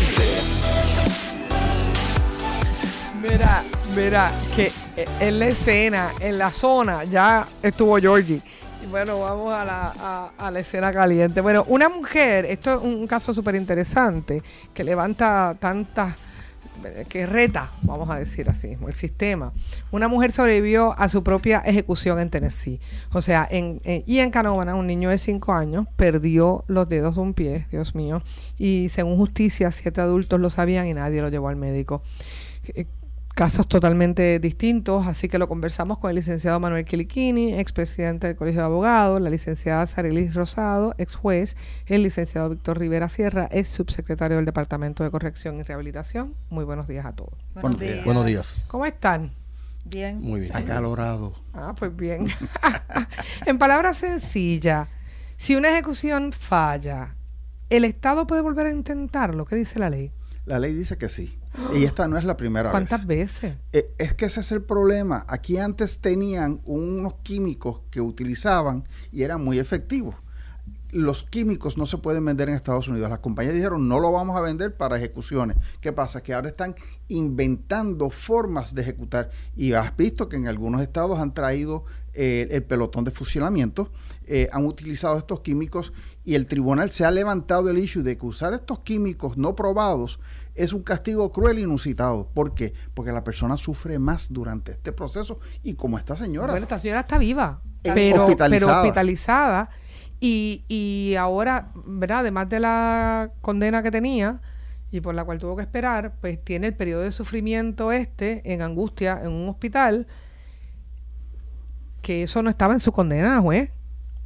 Mira, mira, que en la escena, en la zona, ya estuvo Georgie. Y bueno, vamos a la, a, a la escena caliente. Bueno, una mujer, esto es un caso súper interesante, que levanta tantas, que reta, vamos a decir así, el sistema. Una mujer sobrevivió a su propia ejecución en Tennessee. O sea, en, en, y en Canóvana, un niño de cinco años perdió los dedos de un pie, Dios mío. Y según justicia, siete adultos lo sabían y nadie lo llevó al médico. Casos totalmente distintos, así que lo conversamos con el licenciado Manuel Quiliquini, expresidente del Colegio de Abogados, la licenciada Sarelis Rosado, ex juez, el licenciado Víctor Rivera Sierra, ex subsecretario del Departamento de Corrección y Rehabilitación. Muy buenos días a todos. Buenos días. Buenos días. ¿Cómo están? Bien. Muy bien. Acalorado. Ah, pues bien. En palabras sencillas, si una ejecución falla, ¿el Estado puede volver a intentarlo? ¿Qué dice la ley? La ley dice que sí. Y esta no es la primera ¿Cuántas vez. veces? Eh, es que ese es el problema. Aquí antes tenían unos químicos que utilizaban y eran muy efectivos. Los químicos no se pueden vender en Estados Unidos. Las compañías dijeron no lo vamos a vender para ejecuciones. ¿Qué pasa? Que ahora están inventando formas de ejecutar. Y has visto que en algunos estados han traído eh, el pelotón de fusilamiento, eh, han utilizado estos químicos y el tribunal se ha levantado el issue de que usar estos químicos no probados es un castigo cruel e inusitado. ¿Por qué? Porque la persona sufre más durante este proceso y como esta señora. Bueno, esta señora está viva, pero hospitalizada. Pero hospitalizada y, y ahora, ¿verdad? Además de la condena que tenía y por la cual tuvo que esperar, pues tiene el periodo de sufrimiento este en angustia en un hospital, que eso no estaba en su condena, juez.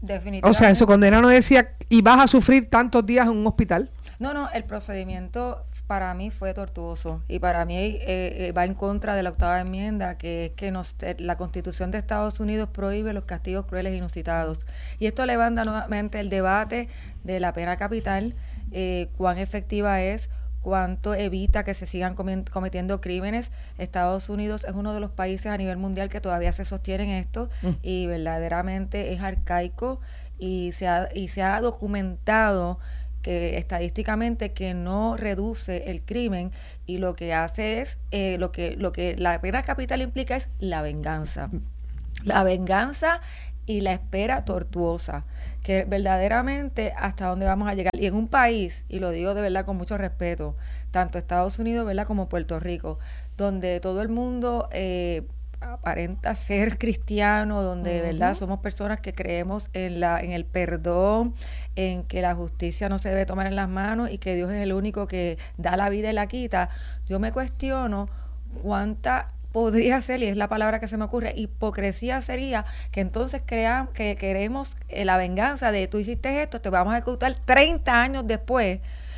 Definitivamente. O sea, en su condena no decía, y vas a sufrir tantos días en un hospital. No, no, el procedimiento para mí fue tortuoso y para mí eh, eh, va en contra de la octava enmienda, que es que nos, la Constitución de Estados Unidos prohíbe los castigos crueles e inusitados. Y esto levanta nuevamente el debate de la pena capital, eh, cuán efectiva es, cuánto evita que se sigan cometiendo crímenes. Estados Unidos es uno de los países a nivel mundial que todavía se sostienen esto mm. y verdaderamente es arcaico y se ha, y se ha documentado que estadísticamente que no reduce el crimen y lo que hace es eh, lo que lo que la pena capital implica es la venganza la venganza y la espera tortuosa, que verdaderamente hasta dónde vamos a llegar. Y en un país, y lo digo de verdad con mucho respeto, tanto Estados Unidos, ¿verdad?, como Puerto Rico, donde todo el mundo eh, aparenta ser cristiano, donde de uh-huh. verdad somos personas que creemos en la en el perdón, en que la justicia no se debe tomar en las manos y que Dios es el único que da la vida y la quita. Yo me cuestiono cuánta podría ser, y es la palabra que se me ocurre, hipocresía sería que entonces crean que queremos eh, la venganza de tú hiciste esto, te vamos a ejecutar treinta años después,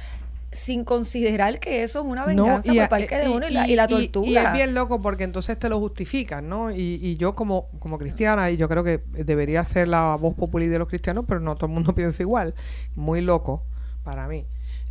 sin considerar que eso es una venganza no, y, por parte de uno y, y, la, y la tortura. Y, y es bien loco porque entonces te lo justifican, ¿no? Y, y yo como, como cristiana, y yo creo que debería ser la voz popular de los cristianos, pero no todo el mundo piensa igual. Muy loco para mí.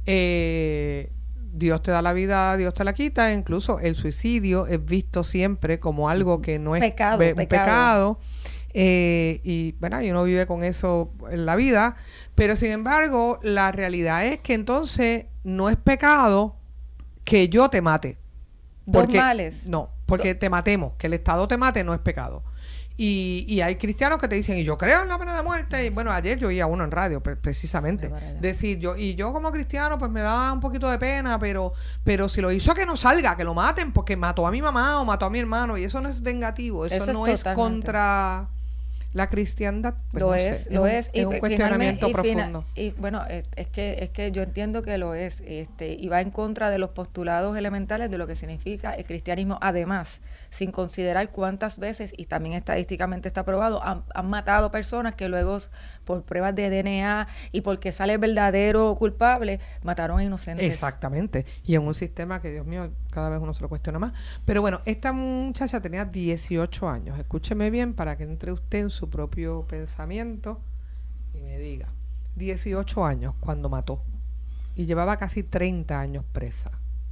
Eh... Dios te da la vida, Dios te la quita. Incluso el suicidio es visto siempre como algo que no es pecado, be- pecado. pecado. Eh, y bueno, y uno vive con eso en la vida. Pero sin embargo, la realidad es que entonces no es pecado que yo te mate. Porque, Dos males. No, porque te matemos. Que el Estado te mate no es pecado. Y, y hay cristianos que te dicen, y yo creo en la pena de muerte. Y bueno, ayer yo oí a uno en radio, pre- precisamente, decir, yo y yo como cristiano, pues me da un poquito de pena, pero pero si lo hizo, que no salga, que lo maten, porque mató a mi mamá o mató a mi hermano. Y eso no es vengativo, eso, eso no es, es contra la cristiandad. Pues lo no es, sé, lo es, es. es, es un cuestionamiento y profundo. Fina, y bueno, es, es que es que yo entiendo que lo es, este, y va en contra de los postulados elementales de lo que significa el cristianismo. Además, sin considerar cuántas veces, y también estadísticamente está probado, han, han matado personas que luego, por pruebas de D N A y porque sale el verdadero culpable, mataron a inocentes. Exactamente. Y en un sistema que, Dios mío, cada vez uno se lo cuestiona más. Pero bueno, esta muchacha tenía dieciocho años. Escúcheme bien para que entre usted en su propio pensamiento y me diga. dieciocho años cuando mató. Y llevaba casi treinta años presa.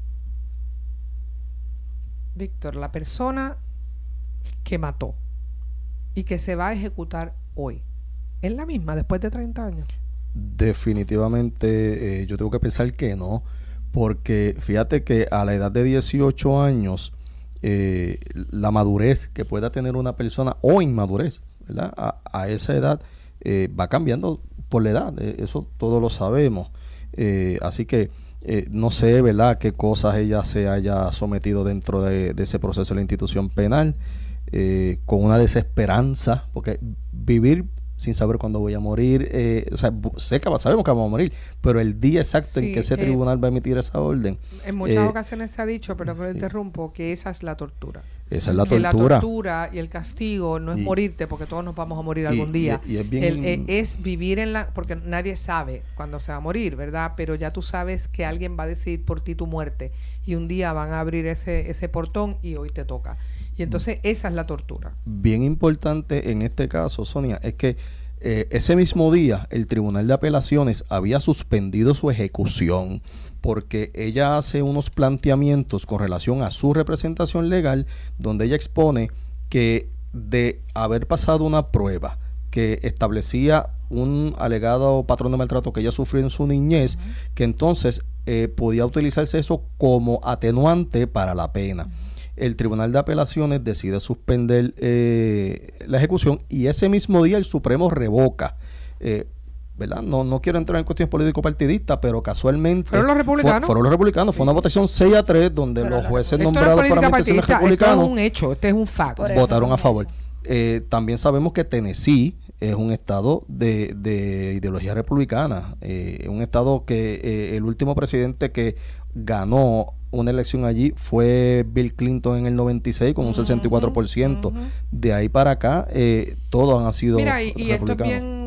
Víctor, la persona que mató y que se va a ejecutar hoy, ¿es la misma después de treinta años? Definitivamente eh, yo tengo que pensar que no, porque fíjate que a la edad de dieciocho años eh, la madurez que pueda tener una persona o inmadurez, ¿verdad? A, a esa edad eh, va cambiando por la edad, eh, eso todos lo sabemos, eh, así que Eh, no sé, ¿verdad?, qué cosas ella se haya sometido dentro de, de ese proceso de la institución penal, eh, con una desesperanza, porque vivir sin saber cuándo voy a morir, eh, o sea, sé que sabemos que vamos a morir, pero el día exacto sí, en que ese eh, tribunal va a emitir esa orden. En muchas eh, ocasiones se ha dicho, pero no sí. interrumpo, que esa es la tortura. Esa es la que tortura. La tortura y el castigo no es y, morirte, porque todos nos vamos a morir algún y, día. Y, y es, bien, el, eh, es vivir en la... Porque nadie sabe cuándo se va a morir, ¿verdad? Pero ya tú sabes que alguien va a decidir por ti tu muerte. Y un día van a abrir ese, ese portón y hoy te toca. Y entonces esa es la tortura. Bien importante en este caso, Sonia, es que Eh, ese mismo día el Tribunal de Apelaciones había suspendido su ejecución porque ella hace unos planteamientos con relación a su representación legal, donde ella expone que de haber pasado una prueba que establecía un alegado patrón de maltrato que ella sufrió en su niñez, uh-huh. que entonces eh, podía utilizarse eso como atenuante para la pena. Uh-huh. El Tribunal de Apelaciones decide suspender eh, la ejecución y ese mismo día el Supremo revoca, eh, ¿verdad? No, no quiero entrar en cuestiones político-partidistas, pero casualmente fueron los republicanos. Fue, fueron los republicanos. Sí. Fue una votación seis a tres donde pero los jueces la, nombrados por la republicanos. Esto es un hecho, este es un fact. Votaron a favor. Eh, también sabemos que Tennessee es un estado de, de ideología republicana, eh, un estado que eh, el último presidente que ganó una elección allí fue Bill Clinton en el noventa y seis con un uh-huh, sesenta y cuatro por ciento. Uh-huh. De ahí para acá, eh, todos han sido Mira, y, republicanos. Y esto es bien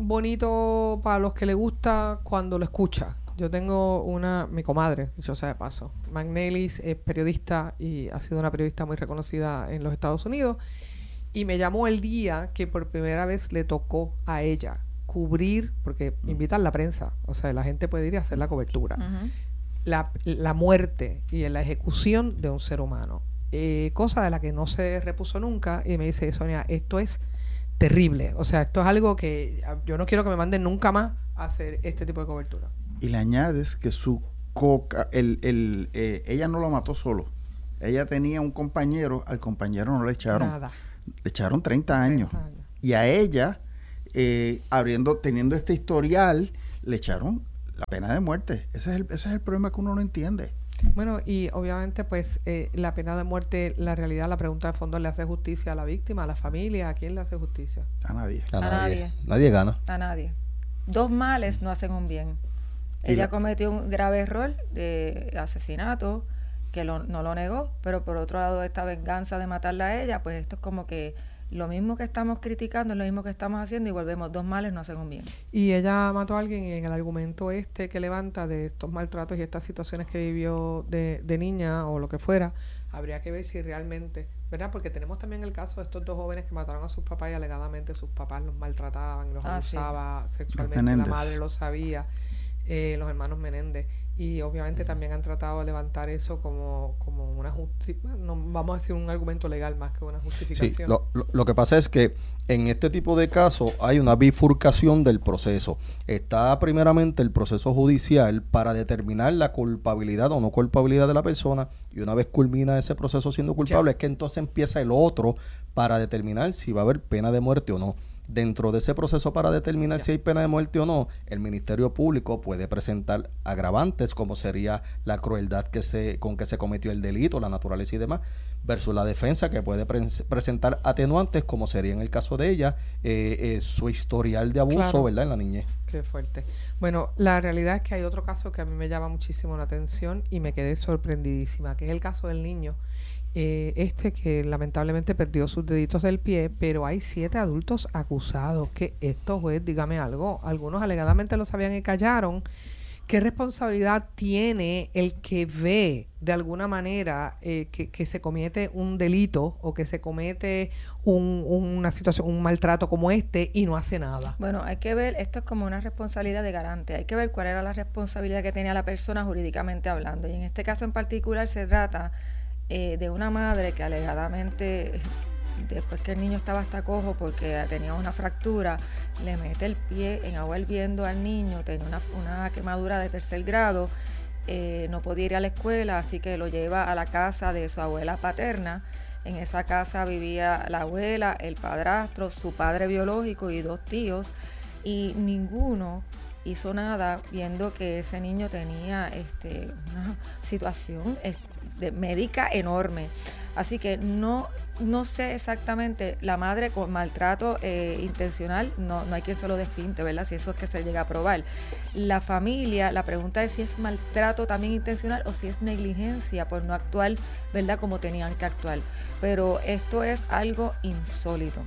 bonito para los que le gusta cuando lo escucha. Yo tengo una, mi comadre, dicho sea de paso, McNelis es periodista y ha sido una periodista muy reconocida en los Estados Unidos, y me llamó el día que por primera vez le tocó a ella cubrir, porque invitan la prensa, o sea, la gente puede ir y hacer la cobertura, uh-huh. la, la muerte y la ejecución de un ser humano, eh, cosa de la que no se repuso nunca, y me dice, Sonia, esto es terrible, o sea, esto es algo que yo no quiero que me manden nunca más a hacer este tipo de cobertura. Y le añades que su coca, el, el, eh, ella no lo mató solo. Ella tenía un compañero, al compañero no le echaron. Nada. Le echaron treinta años. treinta años. Y a ella, eh, abriendo, teniendo este historial, le echaron la pena de muerte. Ese es el, ese es el problema que uno no entiende. Bueno, y obviamente, pues, eh, la pena de muerte, la realidad, la pregunta de fondo, ¿le hace justicia a la víctima, a la familia? ¿A quién le hace justicia? A nadie. A, a nadie. nadie. Nadie gana. A nadie. Dos males no hacen un bien. Ella cometió un grave error de asesinato, que lo, no lo negó, pero por otro lado esta venganza de matarla a ella, pues esto es como que lo mismo que estamos criticando es lo mismo que estamos haciendo y volvemos, dos males no hacen un bien. Y ella mató a alguien, y en el argumento este que levanta de estos maltratos y estas situaciones que vivió de, de niña o lo que fuera, habría que ver si realmente, ¿verdad? Porque tenemos también el caso de estos dos jóvenes que mataron a sus papás y alegadamente sus papás los maltrataban, los ah, abusaba sí. sexualmente, la madre lo sabía. Eh, los hermanos Menéndez, y obviamente también han tratado de levantar eso como, como una justificación, no vamos a decir un argumento legal más que una justificación. Sí, lo, lo, lo que pasa es que en este tipo de casos hay una bifurcación del proceso. Está primeramente el proceso judicial para determinar la culpabilidad o no culpabilidad de la persona, y una vez culmina ese proceso siendo culpable, ya. es que entonces empieza el otro para determinar si va a haber pena de muerte o no. Dentro de ese proceso para determinar ya. si hay pena de muerte o no, el Ministerio Público puede presentar agravantes, como sería la crueldad que se con que se cometió el delito, la naturaleza y demás, versus la defensa, que puede pre presentar atenuantes, como sería en el caso de ella, eh, eh, su historial de abuso, claro. ¿verdad?, en la niñez. Qué fuerte. Bueno, la realidad es que hay otro caso que a mí me llama muchísimo la atención y me quedé sorprendidísima, que es el caso del niño Eh, este que lamentablemente perdió sus deditos del pie, pero hay siete adultos acusados. Que esto, juez, dígame algo, algunos alegadamente lo sabían y callaron. ¿Qué responsabilidad tiene el que ve de alguna manera eh, que, que se comete un delito o que se comete un, una situación, un maltrato como este y no hace nada? Bueno, hay que ver, esto es como una responsabilidad de garante, hay que ver cuál era la responsabilidad que tenía la persona jurídicamente hablando, y en este caso en particular se trata Eh, de una madre que alegadamente, después que el niño estaba hasta cojo porque tenía una fractura, le mete el pie en agua hirviendo al niño, tenía una, una quemadura de tercer grado, eh, no podía ir a la escuela, así que lo lleva a la casa de su abuela paterna. En esa casa vivía la abuela, el padrastro, su padre biológico y dos tíos, y ninguno hizo nada viendo que ese niño tenía este, una situación este, de médica enorme. Así que no no sé exactamente, la madre con maltrato eh, intencional, no, no hay quien se lo despinte, ¿verdad? Si eso es que se llega a probar. La familia, la pregunta es si es maltrato también intencional o si es negligencia por no actuar, ¿verdad?, como tenían que actuar. Pero esto es algo insólito.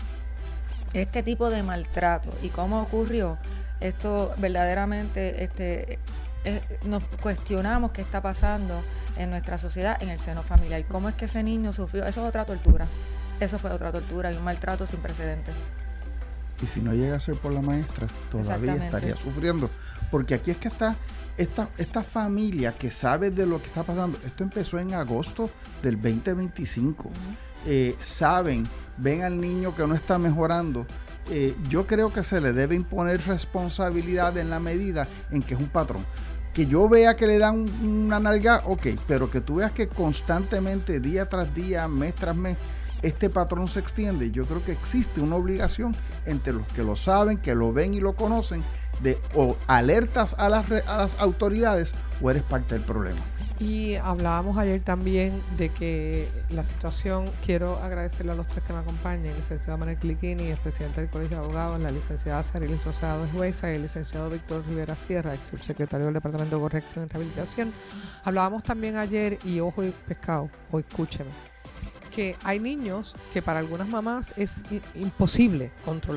Este tipo de maltrato y cómo ocurrió, esto verdaderamente este, eh, nos cuestionamos qué está pasando en nuestra sociedad, en el seno familiar. ¿Cómo es que ese niño sufrió? Eso es otra tortura. Eso fue otra tortura y un maltrato sin precedentes. Y si no llega a ser por la maestra, todavía estaría sufriendo. Porque aquí es que está esta, esta familia que sabe de lo que está pasando. Esto empezó en agosto del veinte veinticinco. Uh-huh. eh, saben, ven al niño que no está mejorando. Eh, yo creo que se le debe imponer responsabilidad en la medida en que es un patrón. Que yo vea que le dan una nalga, ok, pero que tú veas que constantemente, día tras día, mes tras mes, este patrón se extiende. Yo creo que existe una obligación entre los que lo saben, que lo ven y lo conocen, de o alertas a las, a las autoridades o eres parte del problema. Y hablábamos ayer también de que la situación, quiero agradecerle a los tres que me acompañan, el licenciado Manuel Cliquini, el presidente del Colegio de Abogados, la licenciada Sarilis Rosado es jueza, y el licenciado Víctor Rivera Sierra, ex subsecretario del Departamento de Corrección y Rehabilitación. Hablábamos también ayer, y ojo y pescado, o escúcheme, que hay niños que para algunas mamás es imposible controlar.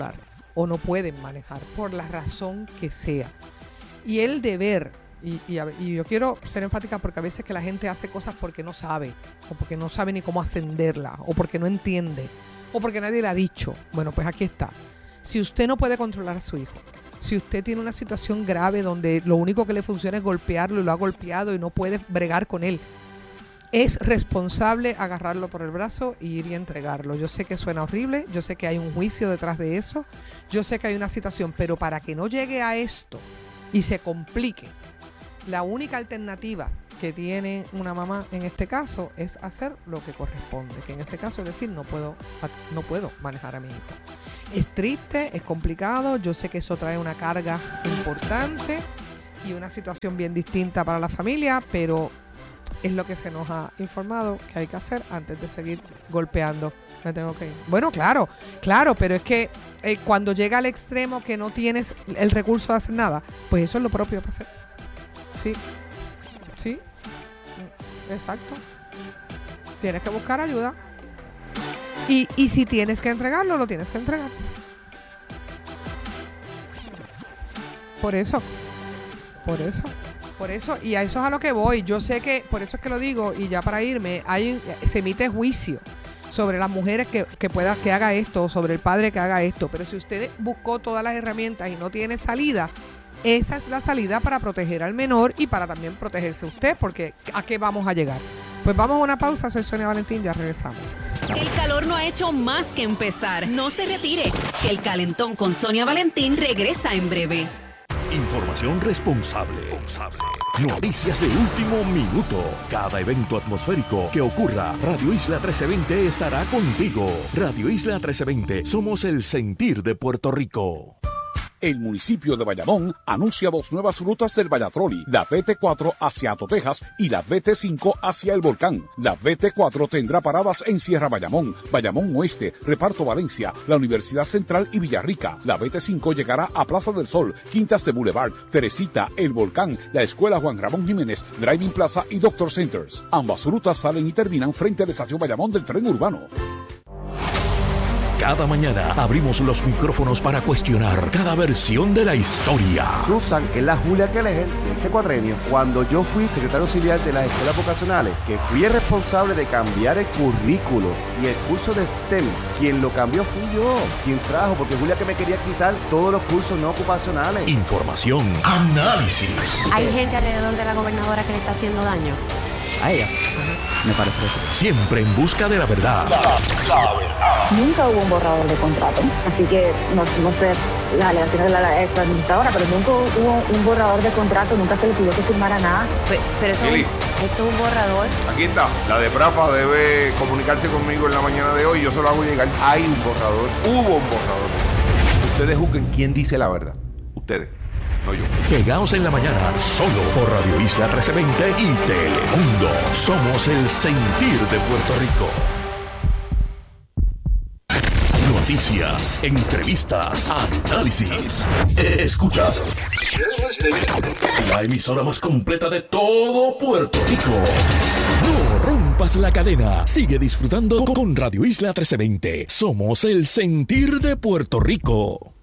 o no pueden manejar, por la razón que sea. Y el deber, y, y, y yo quiero ser enfática porque a veces que la gente hace cosas porque no sabe, o porque no sabe ni cómo ascenderla, o porque no entiende, o porque nadie le ha dicho. Bueno, pues aquí está. Si usted no puede controlar a su hijo, si usted tiene una situación grave donde lo único que le funciona es golpearlo y lo ha golpeado y no puede bregar con él, es responsable agarrarlo por el brazo y ir y entregarlo. Yo sé que suena horrible, yo sé que hay un juicio detrás de eso, yo sé que hay una situación, pero para que no llegue a esto y se complique, la única alternativa que tiene una mamá en este caso es hacer lo que corresponde, que en ese caso es decir, no puedo, no puedo manejar a mi hijo. Es triste, es complicado, yo sé que eso trae una carga importante y una situación bien distinta para la familia, pero es lo que se nos ha informado que hay que hacer antes de seguir golpeando. Me tengo que ir. Bueno, claro, claro, pero es que eh, cuando llega al extremo que no tienes el recurso de hacer nada, pues eso es lo propio para hacer. Sí, sí, exacto. Tienes que buscar ayuda. Y, y si tienes que entregarlo, lo tienes que entregar. Por eso, por eso, por eso, y a eso es a lo que voy. Yo sé que, por eso es que lo digo, y ya para irme, hay, se emite juicio sobre las mujeres que, que pueda, que haga esto, sobre el padre que haga esto, pero si usted buscó todas las herramientas y no tiene salida, esa es la salida para proteger al menor y para también protegerse usted, porque ¿a qué vamos a llegar? Pues vamos a una pausa, soy Sonia Valentín, ya regresamos. El calor no ha hecho más que empezar. No se retire, que el calentón con Sonia Valentín regresa en breve. Información responsable. Noticias de último minuto. Cada evento atmosférico que ocurra, Radio Isla trece veinte estará contigo. Radio Isla trece veinte, somos el sentir de Puerto Rico. El municipio de Bayamón anuncia dos nuevas rutas del Vallatroli, la B T cuatro hacia Ato, Texas y la B T cinco hacia El Volcán. La B T cuatro tendrá paradas en Sierra Bayamón, Bayamón Oeste, Reparto Valencia, la Universidad Central y Villarrica. La B T cinco llegará a Plaza del Sol, Quintas de Boulevard, Teresita, El Volcán, la Escuela Juan Ramón Jiménez, Driving Plaza y Doctor Centers. Ambas rutas salen y terminan frente a la estación Bayamón del tren urbano. Cada mañana abrimos los micrófonos para cuestionar cada versión de la historia. Susan es la Julia Keller de este cuatrenio. Cuando yo fui secretario auxiliar de las escuelas vocacionales, que fui el responsable de cambiar el currículo y el curso de STEM, quien lo cambió fui yo, quien trajo, porque Julia que me quería quitar todos los cursos no ocupacionales. Información, análisis. ¿Hay gente alrededor de la gobernadora que le está haciendo daño? A ella. Ajá. Me parece eso. Siempre en busca de la verdad. La, la verdad. Nunca hubo un borrador de contrato, así que no, no sé las alegaciones de la ex administradora, pero nunca hubo un borrador de contrato, nunca se le pidió que firmara nada. Pero, pero eso, Lili, esto es un borrador. Aquí está. La de Prafa debe comunicarse conmigo en la mañana de hoy. Yo se lo hago llegar. Hay un borrador. Hubo un borrador. Ustedes juzguen quién dice la verdad. Ustedes. No yo. Pegaos en la mañana, solo por Radio Isla trece veinte y Telemundo. Somos el sentir de Puerto Rico. Noticias, entrevistas, análisis. Escuchas. La emisora más completa de todo Puerto Rico. No rompas la cadena. Sigue disfrutando con Radio Isla trece veinte. Somos el sentir de Puerto Rico.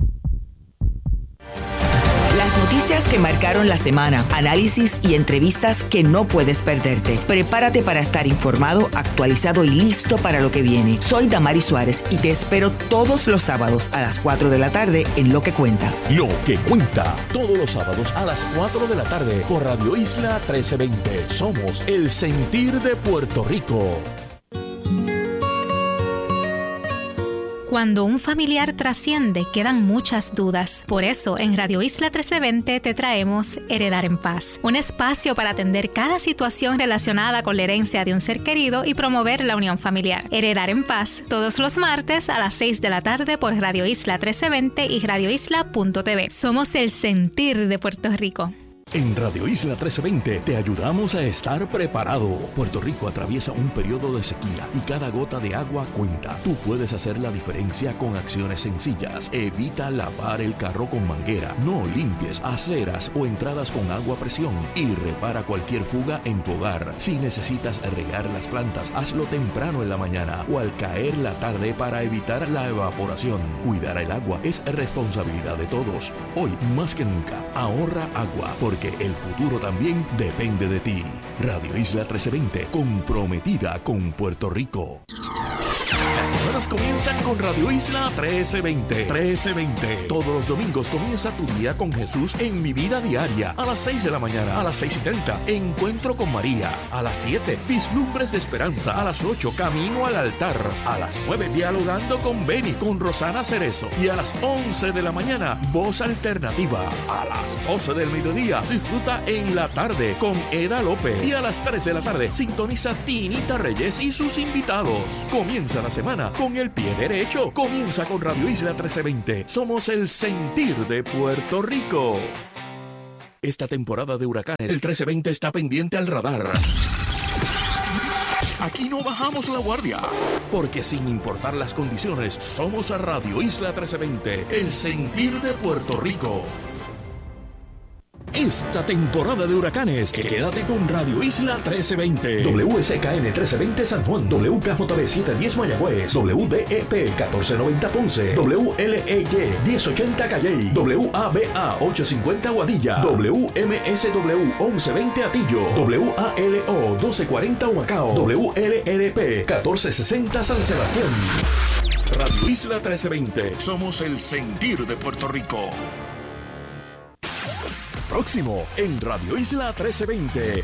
Las noticias que marcaron la semana, análisis y entrevistas que no puedes perderte. Prepárate para estar informado, actualizado y listo para lo que viene. Soy Damari Suárez y te espero todos los sábados a las cuatro de la tarde en Lo que Cuenta. Lo que Cuenta, todos los sábados a las cuatro de la tarde por Radio Isla trece veinte. Somos el sentir de Puerto Rico. Cuando un familiar trasciende, quedan muchas dudas. Por eso, en Radio Isla trece veinte te traemos Heredar en Paz, un espacio para atender cada situación relacionada con la herencia de un ser querido y promover la unión familiar. Heredar en Paz, todos los martes a las seis de la tarde por Radio Isla trece veinte y radio isla punto t v. Somos el sentir de Puerto Rico. En Radio Isla trece veinte te ayudamos a estar preparado. Puerto Rico atraviesa un periodo de sequía y cada gota de agua cuenta. Tú puedes hacer la diferencia con acciones sencillas. Evita lavar el carro con manguera. No limpies aceras o entradas con agua a presión. Y repara cualquier fuga en tu hogar. Si necesitas regar las plantas, hazlo temprano en la mañana o al caer la tarde para evitar la evaporación. Cuidar el agua es responsabilidad de todos. Hoy, más que nunca, ahorra agua porque que el futuro también depende de ti. Radio Isla trece veinte, comprometida con Puerto Rico. Las semanas comienzan con Radio Isla trece veinte. trece veinte. Todos los domingos comienza tu día con Jesús en Mi Vida Diaria. A las seis de la mañana, a las seis y treinta, Encuentro con María. A las siete, Vislumbres de Esperanza. A las ocho, Camino al Altar. A las nueve, Dialogando con Beni, con Rosana Cerezo. Y a las once de la mañana, Voz Alternativa. A las doce del mediodía, disfruta En la Tarde con Eda López. Y a las tres de la tarde, sintoniza Tinita Reyes y sus invitados. Comienza la semana con el pie derecho. Comienza con Radio Isla trece veinte. Somos el sentir de Puerto Rico. Esta temporada de huracanes, el trece veinte está pendiente al radar. Aquí no bajamos la guardia, porque sin importar las condiciones, somos a Radio Isla trece veinte, el sentir de Puerto Rico. Esta temporada de huracanes, quédate con Radio Isla trece veinte. W S K N trece veinte San Juan, W K J B setecientos diez Mayagüez, W D E P catorce noventa Ponce, W L E Y diez ochenta Calley, W A B A ochocientos cincuenta Guadilla, W M S W once veinte Atillo, W A L O doce cuarenta Humacao, W L R P catorce sesenta San Sebastián. Radio Isla trece veinte, somos el sentir de Puerto Rico. Próximo en Radio Isla trece veinte.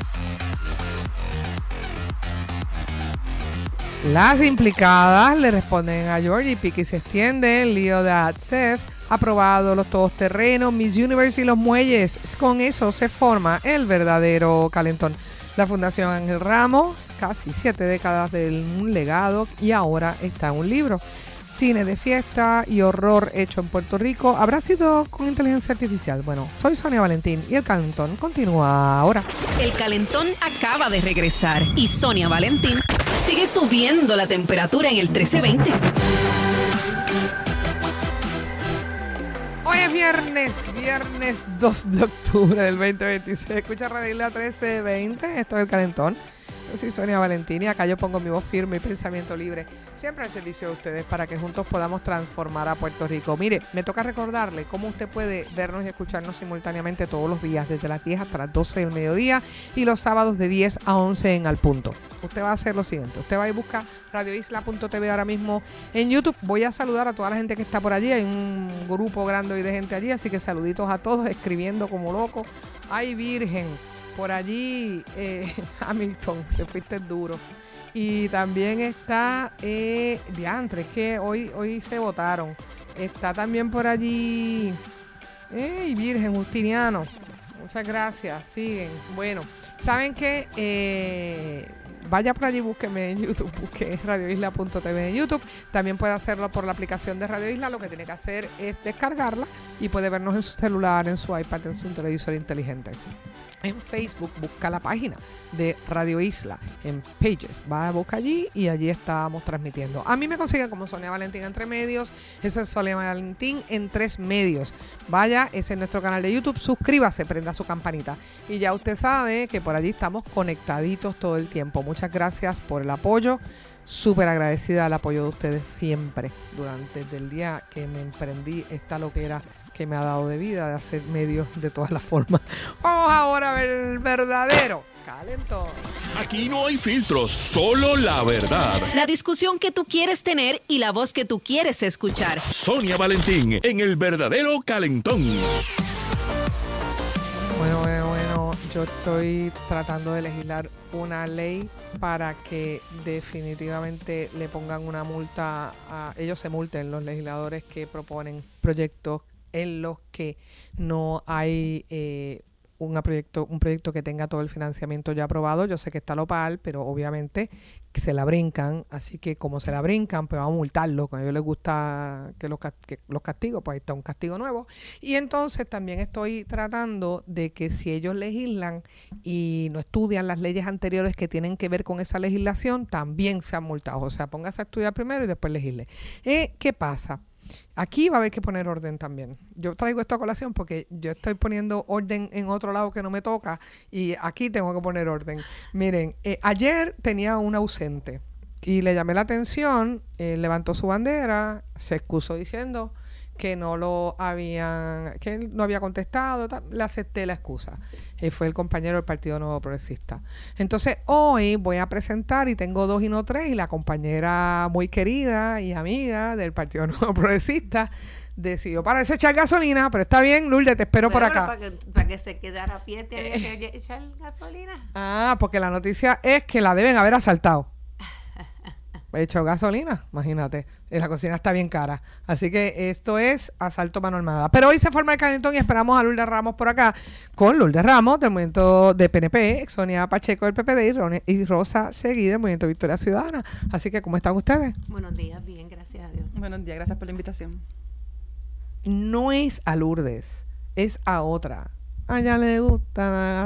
Las implicadas le responden a Georgie Pique y se extiende el lío de A T S E F, aprobado los todoterrenos, Miss Universe y los muelles. Con eso se forma el verdadero calentón. La Fundación Ángel Ramos, casi siete décadas de un legado y ahora está en un libro. Cine de fiesta y horror hecho en Puerto Rico. ¿Habrá sido con inteligencia artificial? Bueno, soy Sonia Valentín y el calentón continúa ahora. El calentón acaba de regresar y Sonia Valentín sigue subiendo la temperatura en el trece veinte. Hoy es viernes, viernes dos de octubre del veinte veintiséis. Escucha Radio Isla trece veinte, esto es el calentón. Yo soy Sonia Valentín y acá yo pongo mi voz firme y pensamiento libre, siempre al servicio de ustedes para que juntos podamos transformar a Puerto Rico. Mire, me toca recordarle cómo usted puede vernos y escucharnos simultáneamente todos los días, desde las diez hasta las doce del mediodía y los sábados de diez a once en Al Punto. Usted va a hacer lo siguiente, usted va a buscar radio isla punto t v ahora mismo en YouTube. Voy a saludar a toda la gente que está por allí, hay un grupo grande hoy de gente allí, así que saluditos a todos, escribiendo como loco. ¡Ay, Virgen! Por allí, eh, Hamilton, te fuiste duro. Y también está, eh, diantre, es que hoy, hoy se votaron. Está también por allí, ¡ey, Virgen, Justiniano! Muchas gracias, siguen. Bueno, ¿saben qué? Eh, vaya por allí, búsqueme en YouTube, busque radio isla punto t v en YouTube. También puede hacerlo por la aplicación de Radio Isla. Lo que tiene que hacer es descargarla y puede vernos en su celular, en su iPad, en su televisor inteligente. En Facebook, busca la página de Radio Isla, en Pages, va a buscar allí y allí estamos transmitiendo. A mí me consiguen como Sonia Valentín Entre Medios, eso es Sonia Valentín en Tres Medios. Vaya, ese es nuestro canal de YouTube, suscríbase, prenda su campanita. Y ya usted sabe que por allí estamos conectaditos todo el tiempo. Muchas gracias por el apoyo, súper agradecida al apoyo de ustedes siempre, durante el día que me emprendí esta loquera que me ha dado de vida, de hacer medios de todas las formas. Vamos ahora a ver el verdadero calentón. Aquí no hay filtros, solo la verdad. La discusión que tú quieres tener y la voz que tú quieres escuchar. Sonia Valentín en el verdadero calentón. Bueno, bueno, bueno, yo estoy tratando de legislar una ley para que definitivamente le pongan una multa a ellos, se multen los legisladores que proponen proyectos en los que no hay eh, un proyecto, un proyecto que tenga todo el financiamiento ya aprobado. Yo sé que está Lopal, pero obviamente que se la brincan, así que como se la brincan, pues vamos a multarlo. Cuando a ellos les gusta que los, que los castigos, pues ahí está un castigo nuevo. Y entonces también estoy tratando de que si ellos legislan y no estudian las leyes anteriores que tienen que ver con esa legislación, también sean multados. O sea, póngase a estudiar primero y después legisle. Eh, ¿Qué pasa? Aquí va a haber que poner orden también. Yo traigo esto a colación porque yo estoy poniendo orden en otro lado que no me toca y aquí tengo que poner orden. Miren, eh, ayer tenía un ausente y le llamé la atención, eh, levantó su bandera, se excusó diciendo que no lo habían, que él no había contestado, tal, le acepté la excusa. Eh, fue el compañero del Partido Nuevo Progresista. Entonces, hoy voy a presentar, y tengo dos y no tres, y la compañera muy querida y amiga del Partido Nuevo Progresista decidió pararse a echar gasolina, pero está bien, Lourdes, te espero bueno, por acá. Para que, para que se quedara a pie, te había que echar gasolina. Ah, porque la noticia es que la deben haber asaltado. He hecho gasolina, imagínate. La cocina está bien cara. Así que esto es asalto mano armada. Pero hoy se forma el calentón y esperamos a Lourdes Ramos por acá con Lourdes Ramos del movimiento de P N P, Sonia Pacheco del P P D y, Ron- y Rosa Seguí del movimiento Victoria Ciudadana. Así que, ¿cómo están ustedes? Buenos días, bien, gracias a Dios. Buenos días, gracias por la invitación. No es a Lourdes, es a otra. A ella le gusta